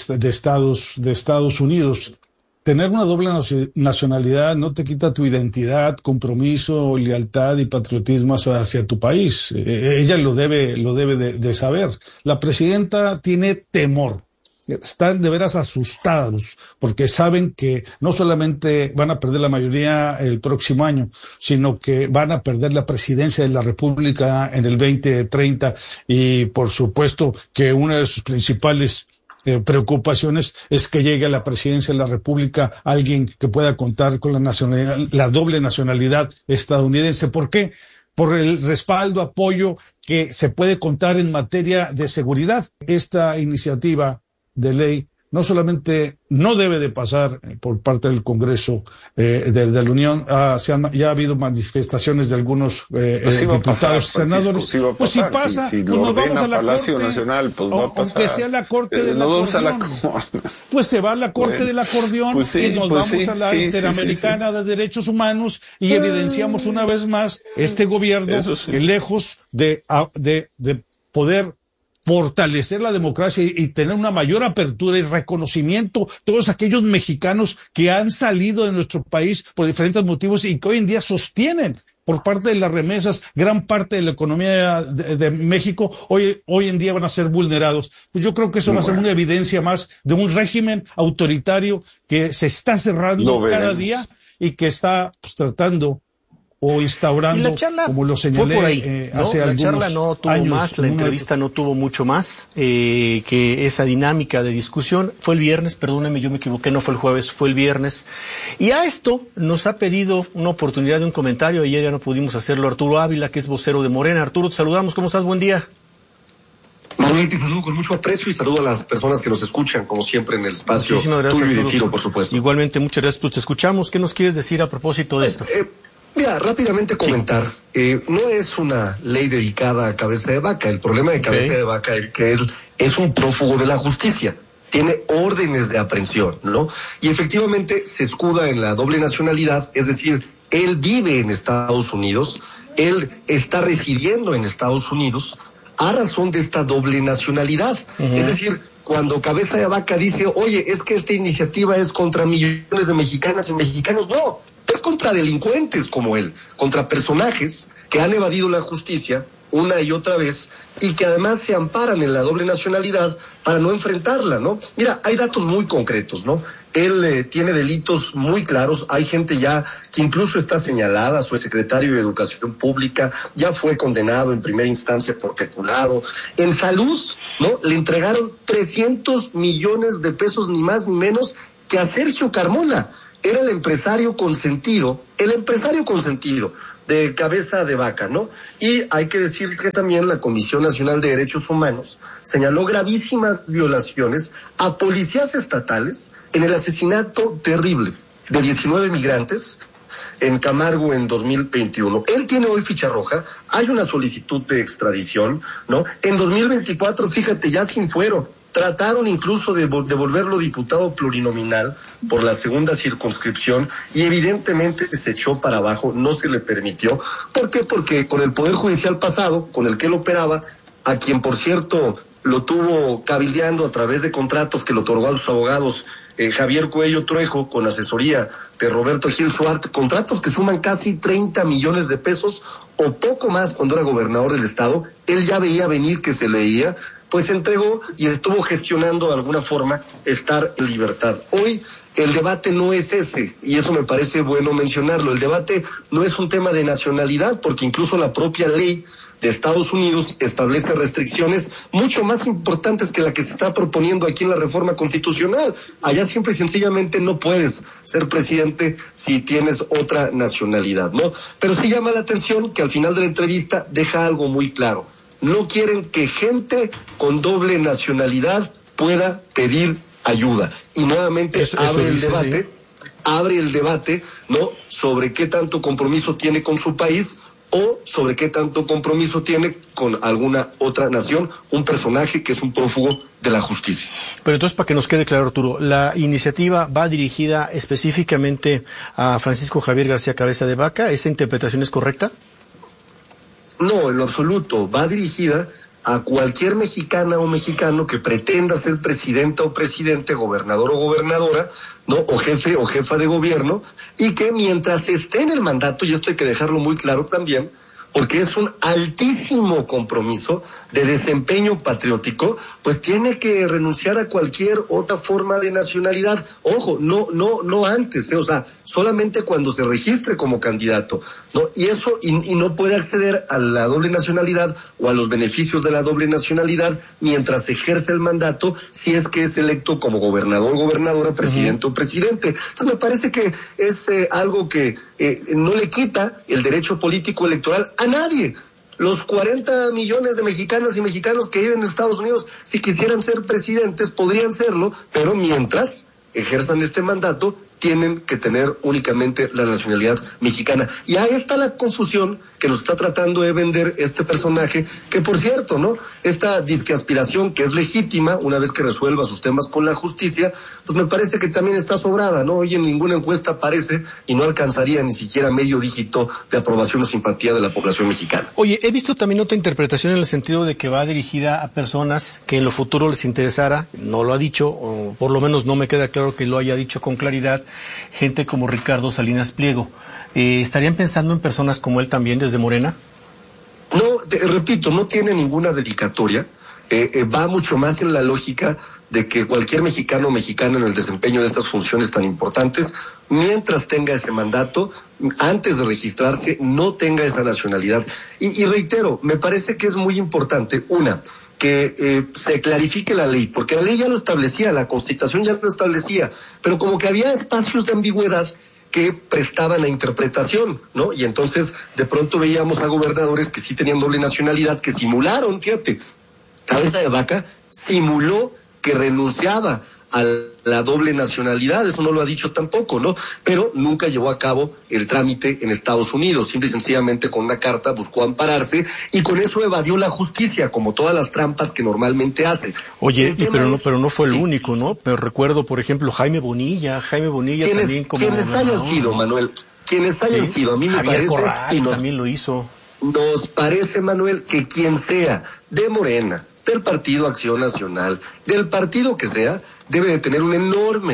Estados Unidos. Tener una doble nacionalidad no te quita tu identidad, compromiso, lealtad y patriotismo hacia tu país. Ella lo debe de saber. La presidenta tiene temor. Están de veras asustados porque saben que no solamente van a perder la mayoría el próximo año, sino que van a perder la presidencia de la República en el 2030 y por supuesto que una de sus principales preocupaciones es que llegue a la presidencia de la República alguien que pueda contar con la doble nacionalidad estadounidense. ¿Por qué? Por el respaldo, apoyo que se puede contar en materia de seguridad. Esta iniciativa de ley no solamente no debe de pasar por parte del Congreso de la Unión, ya ha habido manifestaciones de algunos diputados, senadores. Pues si pasa, si pues nos vamos a la Palacio Corte Nacional, pues va a pasar. Aunque sea la Corte del Acordeón, pues se va a la Corte del Acordeón y nos vamos a la Interamericana de Derechos Humanos y evidenciamos una vez más este gobierno que lejos de poder fortalecer la democracia y tener una mayor apertura y reconocimiento todos aquellos mexicanos que han salido de nuestro país por diferentes motivos y que hoy en día sostienen por parte de las remesas gran parte de la economía de México, hoy en día van a ser vulnerados. Pues yo creo que eso va a ser una evidencia más de un régimen autoritario que se está cerrando cada día y que está tratando o instaurando, y la charla como lo señalé fue por ahí, ¿no? hace la algunos charla no tuvo años, más, la entrevista no tuvo mucho más que esa dinámica de discusión. Fue el viernes, perdóneme, yo me equivoqué, no fue el jueves, fue el viernes. Y a esto nos ha pedido una oportunidad de un comentario. Ayer ya no pudimos hacerlo. Arturo Ávila, que es vocero de Morena. Arturo, te saludamos. ¿Cómo estás? Buen día. Manuel, te saludo con mucho aprecio y saludo a las personas que nos escuchan, como siempre, en el espacio tuyo y de Ciro, por supuesto. Igualmente, muchas gracias. Pues te escuchamos. ¿Qué nos quieres decir a propósito de esto? Mira, rápidamente comentar. No es una ley dedicada a Cabeza de Vaca. El problema de Cabeza de Vaca es que él es un prófugo de la justicia. Tiene órdenes de aprehensión, ¿no? Y efectivamente se escuda en la doble nacionalidad, es decir, él vive en Estados Unidos, él está residiendo en Estados Unidos a razón de esta doble nacionalidad. Es decir, cuando Cabeza de Vaca dice, oye, es que esta iniciativa es contra millones de mexicanas y mexicanos, no, es contra delincuentes como él, contra personajes que han evadido la justicia una y otra vez y que además se amparan en la doble nacionalidad para no enfrentarla, ¿no? Mira, hay datos muy concretos, ¿no? Él tiene delitos muy claros, hay gente ya que incluso está señalada, su secretario de Educación Pública ya fue condenado en primera instancia por peculado. En salud, ¿no? Le entregaron 300 millones de pesos, ni más ni menos que a Sergio Carmona. Era el empresario consentido de Cabeza de Vaca, ¿no? Y hay que decir que también la Comisión Nacional de Derechos Humanos señaló gravísimas violaciones a policías estatales en el asesinato terrible de 19 migrantes en Camargo en 2021. Él tiene hoy ficha roja, hay una solicitud de extradición, ¿no? En 2024, fíjate, ya sin fuero. Trataron incluso de volverlo diputado plurinominal por la segunda circunscripción y evidentemente se echó para abajo, no se le permitió. ¿Por qué? Porque con el Poder Judicial pasado, con el que él operaba, a quien por cierto lo tuvo cabildeando a través de contratos que le otorgó a sus abogados Javier Cuello Trejo con asesoría de Roberto Gil Suárez, contratos que suman casi 30 millones de pesos o poco más cuando era gobernador del estado. Él ya veía venir que se leía, pues entregó y estuvo gestionando de alguna forma estar en libertad. Hoy el debate no es ese, y eso me parece bueno mencionarlo. El debate no es un tema de nacionalidad, porque incluso la propia ley de Estados Unidos establece restricciones mucho más importantes que la que se está proponiendo aquí en la reforma constitucional. Allá simple y sencillamente no puedes ser presidente si tienes otra nacionalidad, ¿no? Pero sí llama la atención que al final de la entrevista deja algo muy claro. No quieren que gente con doble nacionalidad pueda pedir ayuda. Y nuevamente abre el debate, ¿no? Sobre qué tanto compromiso tiene con su país o sobre qué tanto compromiso tiene con alguna otra nación, un personaje que es un prófugo de la justicia. Pero entonces, para que nos quede claro, Arturo, ¿la iniciativa va dirigida específicamente a Francisco Javier García Cabeza de Vaca? ¿Esa interpretación es correcta? No, en lo absoluto. Va dirigida a cualquier mexicana o mexicano que pretenda ser presidenta o presidente, gobernador o gobernadora, ¿no? O jefe o jefa de gobierno, y que mientras esté en el mandato, y esto hay que dejarlo muy claro también, porque es un altísimo compromiso de desempeño patriótico, pues tiene que renunciar a cualquier otra forma de nacionalidad. Ojo, no antes, o sea, solamente cuando se registre como candidato, ¿no? Y eso, y no puede acceder a la doble nacionalidad o a los beneficios de la doble nacionalidad mientras ejerce el mandato, si es que es electo como gobernador, gobernadora, presidente o presidente. Entonces me parece que es algo que no le quita el derecho político electoral a nadie. Los 40 millones de mexicanas y mexicanos que viven en Estados Unidos, si quisieran ser presidentes, podrían serlo, pero mientras ejerzan este mandato, tienen que tener únicamente la nacionalidad mexicana. Y ahí está la confusión que nos está tratando de vender este personaje, que por cierto, ¿no? Esta disque aspiración que es legítima, una vez que resuelva sus temas con la justicia, pues me parece que también está sobrada, ¿no? Hoy en ninguna encuesta aparece y no alcanzaría ni siquiera medio dígito de aprobación o simpatía de la población mexicana. Oye, he visto también otra interpretación en el sentido de que va dirigida a personas que en lo futuro les interesara, no lo ha dicho, o por lo menos no me queda claro que lo haya dicho con claridad, gente como Ricardo Salinas Pliego. ¿Estarían pensando en personas como él también desde Morena? No, repito, no tiene ninguna dedicatoria. Va mucho más en la lógica de que cualquier mexicano o mexicana en el desempeño de estas funciones tan importantes, mientras tenga ese mandato, antes de registrarse, no tenga esa nacionalidad. Y reitero, me parece que es muy importante, que se clarifique la ley, porque la ley ya lo establecía, la Constitución ya lo establecía, pero como que había espacios de ambigüedad que prestaban a interpretación, ¿no? Y entonces de pronto veíamos a gobernadores que sí tenían doble nacionalidad, que simularon, fíjate, Cabeza de Vaca simuló que renunciaba a la doble nacionalidad, eso no lo ha dicho tampoco, ¿no? Pero nunca llevó a cabo el trámite en Estados Unidos, simple y sencillamente con una carta buscó ampararse y con eso evadió la justicia, como todas las trampas que normalmente hace. Oye, pero no fue el único, ¿no? Pero recuerdo, por ejemplo, Jaime Bonilla también como... Quienes hayan sido, Manuel, a mí me Javier parece... Corral también lo hizo. Nos parece, Manuel, que quien sea de Morena, del Partido Acción Nacional, del partido que sea, debe de tener un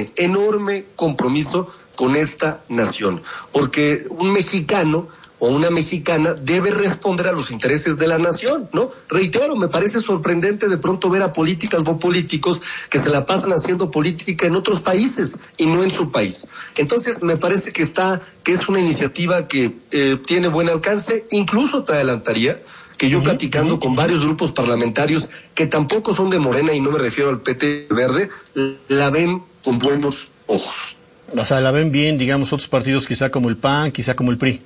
enorme compromiso con esta nación, porque un mexicano o una mexicana debe responder a los intereses de la nación, ¿no? Reitero, me parece sorprendente de pronto ver a políticas o políticos que se la pasan haciendo política en otros países y no en su país. Entonces, me parece que es una iniciativa que tiene buen alcance, incluso te adelantaría que yo platicando con varios grupos parlamentarios que tampoco son de Morena, y no me refiero al PT Verde, la ven con buenos ojos. O sea, la ven bien, digamos, otros partidos quizá como el PAN, quizá como el PRI.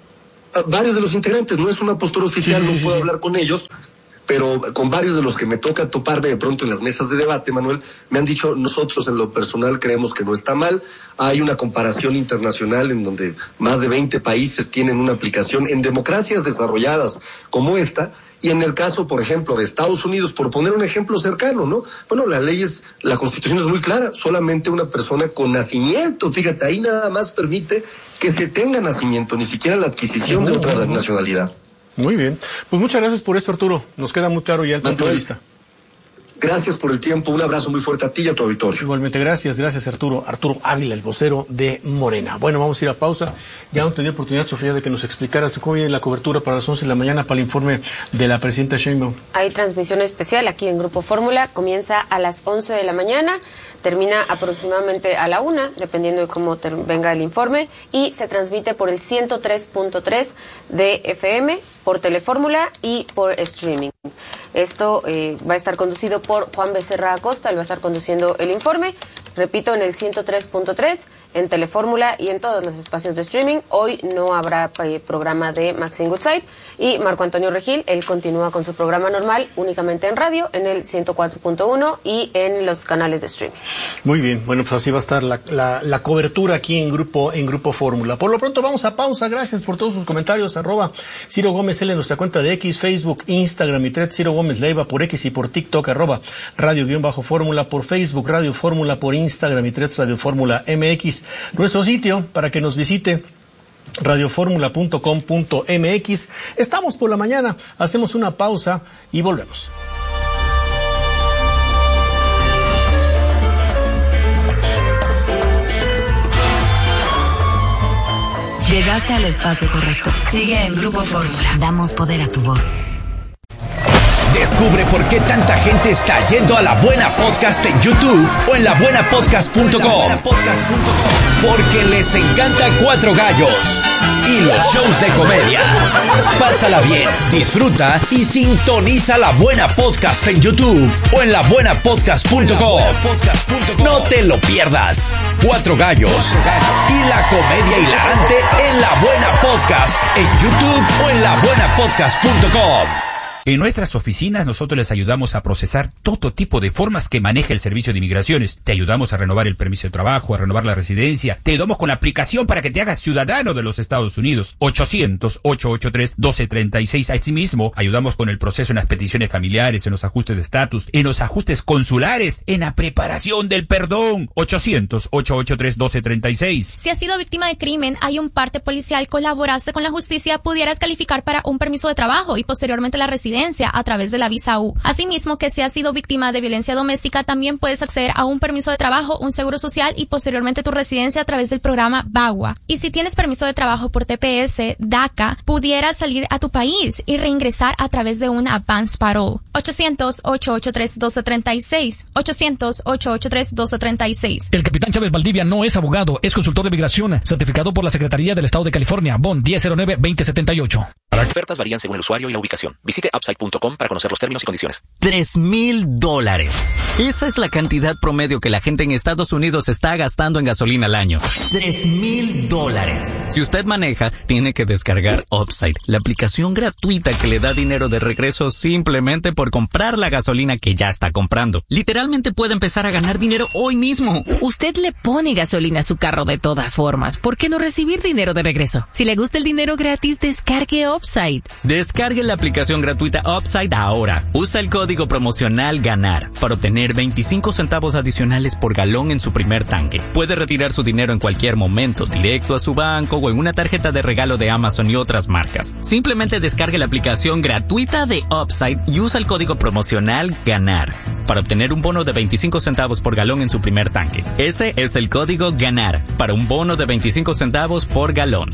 Varios de los integrantes, no es una postura oficial, no puedo hablar con ellos, pero con varios de los que me toca toparme de pronto en las mesas de debate, Manuel, me han dicho, nosotros en lo personal creemos que no está mal. Hay una comparación internacional en donde más de 20 países tienen una aplicación en democracias desarrolladas como esta, y en el caso, por ejemplo, de Estados Unidos, por poner un ejemplo cercano, ¿no? Bueno, la Constitución es muy clara, solamente una persona con nacimiento, fíjate, ahí nada más permite que se tenga nacimiento, ni siquiera la adquisición de otra nacionalidad. Muy bien. Pues muchas gracias por esto, Arturo. Nos queda muy claro ya el punto de vista. Gracias por el tiempo. Un abrazo muy fuerte a ti y a tu auditorio. Igualmente, gracias Arturo. Arturo Ávila, el vocero de Morena. Bueno, vamos a ir a pausa. Ya no tenía oportunidad, Sofía, de que nos explicaras cómo viene la cobertura para las 11 de la mañana para el informe de la presidenta Sheinbaum. Hay transmisión especial aquí en Grupo Fórmula. Comienza a las 11 de la mañana. Termina aproximadamente a la 1, dependiendo de cómo venga el informe, y se transmite por el 103.3 de FM, por Telefórmula y por streaming. Esto va a estar conducido por Juan Becerra Acosta, él va a estar conduciendo el informe, repito, en el 103.3, en Telefórmula y en todos los espacios de streaming. Hoy no habrá programa de Maxine Goodside, y Marco Antonio Regil, él continúa con su programa normal únicamente en radio, en el 104.1 y en los canales de streaming. Muy bien, bueno, pues así va a estar la cobertura aquí en Grupo Fórmula. Por lo pronto vamos a pausa, gracias por todos sus comentarios, @Ciro Gómez L en nuestra cuenta de X, Facebook, Instagram y Threads, Ciro Gómez Leiva por X y por TikTok, @Radio_Fórmula por Facebook, Radio Fórmula por Instagram y Threads, Radio Fórmula MX. Nuestro sitio para que nos visite, radioformula.com.mx. Estamos por la mañana, hacemos una pausa y volvemos. Llegaste al espacio correcto. Sigue en Grupo Fórmula. Damos poder a tu voz. Descubre por qué tanta gente está yendo a La Buena Podcast en YouTube o en labuenapodcast.com. Porque les encanta Cuatro Gallos y los shows de comedia. Pásala bien, disfruta y sintoniza La Buena Podcast en YouTube o en labuenapodcast.com. No te lo pierdas. Cuatro Gallos y la comedia hilarante en La Buena Podcast en YouTube o en labuenapodcast.com. En nuestras oficinas nosotros les ayudamos a procesar todo tipo de formas que maneja el Servicio de Inmigraciones. Te ayudamos a renovar el permiso de trabajo, a renovar la residencia. Te ayudamos con la aplicación para que te hagas ciudadano de los Estados Unidos. 800-883-1236. Asimismo, ayudamos con el proceso en las peticiones familiares, en los ajustes de estatus, en los ajustes consulares, en la preparación del perdón. 800-883-1236. Si has sido víctima de crimen, hay un parte policial, colaboraste con la justicia, pudieras calificar para un permiso de trabajo y posteriormente la residencia. residencia a través de la visa U. Asimismo, que si has sido víctima de violencia doméstica, también puedes acceder a un permiso de trabajo, un seguro social y posteriormente tu residencia a través del programa VAWA. Y si tienes permiso de trabajo por TPS, DACA, pudieras salir a tu país y reingresar a través de una advance parole. 800-883-1236. 800-883-1236. El capitán Chávez Valdivia no es abogado, es consultor de migración, certificado por la Secretaría del Estado de California, BON 1009-2078. Ofertas varían según el usuario y la ubicación. Visite upside.com para conocer los términos y condiciones. $3,000. Esa es la cantidad promedio que la gente en Estados Unidos está gastando en gasolina al año. $3,000. Si usted maneja, tiene que descargar Upside, la aplicación gratuita que le da dinero de regreso simplemente por comprar la gasolina que ya está comprando. Literalmente puede empezar a ganar dinero hoy mismo. Usted le pone gasolina a su carro de todas formas. ¿Por qué no recibir dinero de regreso? Si le gusta el dinero gratis, descargue Upside. Descargue la aplicación gratuita Upside ahora. Usa el código promocional GANAR para obtener 25 centavos adicionales por galón en su primer tanque. Puede retirar su dinero en cualquier momento, directo a su banco o en una tarjeta de regalo de Amazon y otras marcas. Simplemente descargue la aplicación gratuita de Upside y usa el código promocional GANAR para obtener un bono de 25 centavos por galón en su primer tanque. Ese es el código GANAR para un bono de 25 centavos por galón.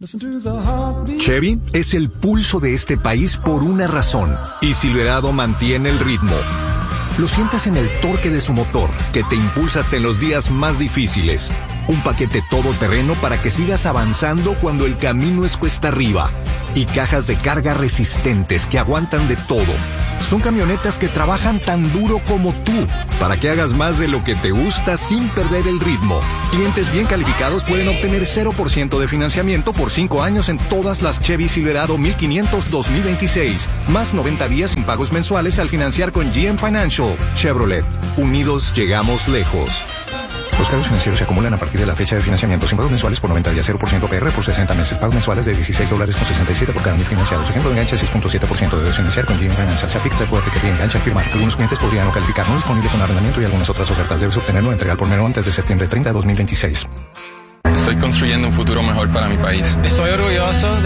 Chevy es el pulso de este país por una razón, y Silverado mantiene el ritmo. Lo sientes en el torque de su motor, que te impulsa hasta en los días más difíciles. Un paquete todoterreno para que sigas avanzando cuando el camino es cuesta arriba. Y cajas de carga resistentes que aguantan de todo. Son camionetas que trabajan tan duro como tú, para que hagas más de lo que te gusta sin perder el ritmo. Clientes bien calificados pueden obtener 0% de financiamiento por 5 años en todas las Chevy Silverado 1500 2026. Más 90 días sin pagos mensuales al financiar con GM Financial. Chevrolet. Unidos llegamos lejos. Los cargos financieros se acumulan a partir de la fecha de financiamiento. Sin pagos mensuales por 90 días, 0% PR por 60 meses. Pagos mensuales de $16.67 por cada 1000 financiados. Ejemplo de enganche 6.7%. Debes financiar con GM Financial. Se aplica el poder que engancha al firmar. Algunos clientes podrían no calificar. No disponible con arrendamiento y algunas otras ofertas. Debes obtenerlo entrega al por menor antes de septiembre 30 de 2026. Estoy construyendo un futuro mejor para mi país. Estoy orgulloso de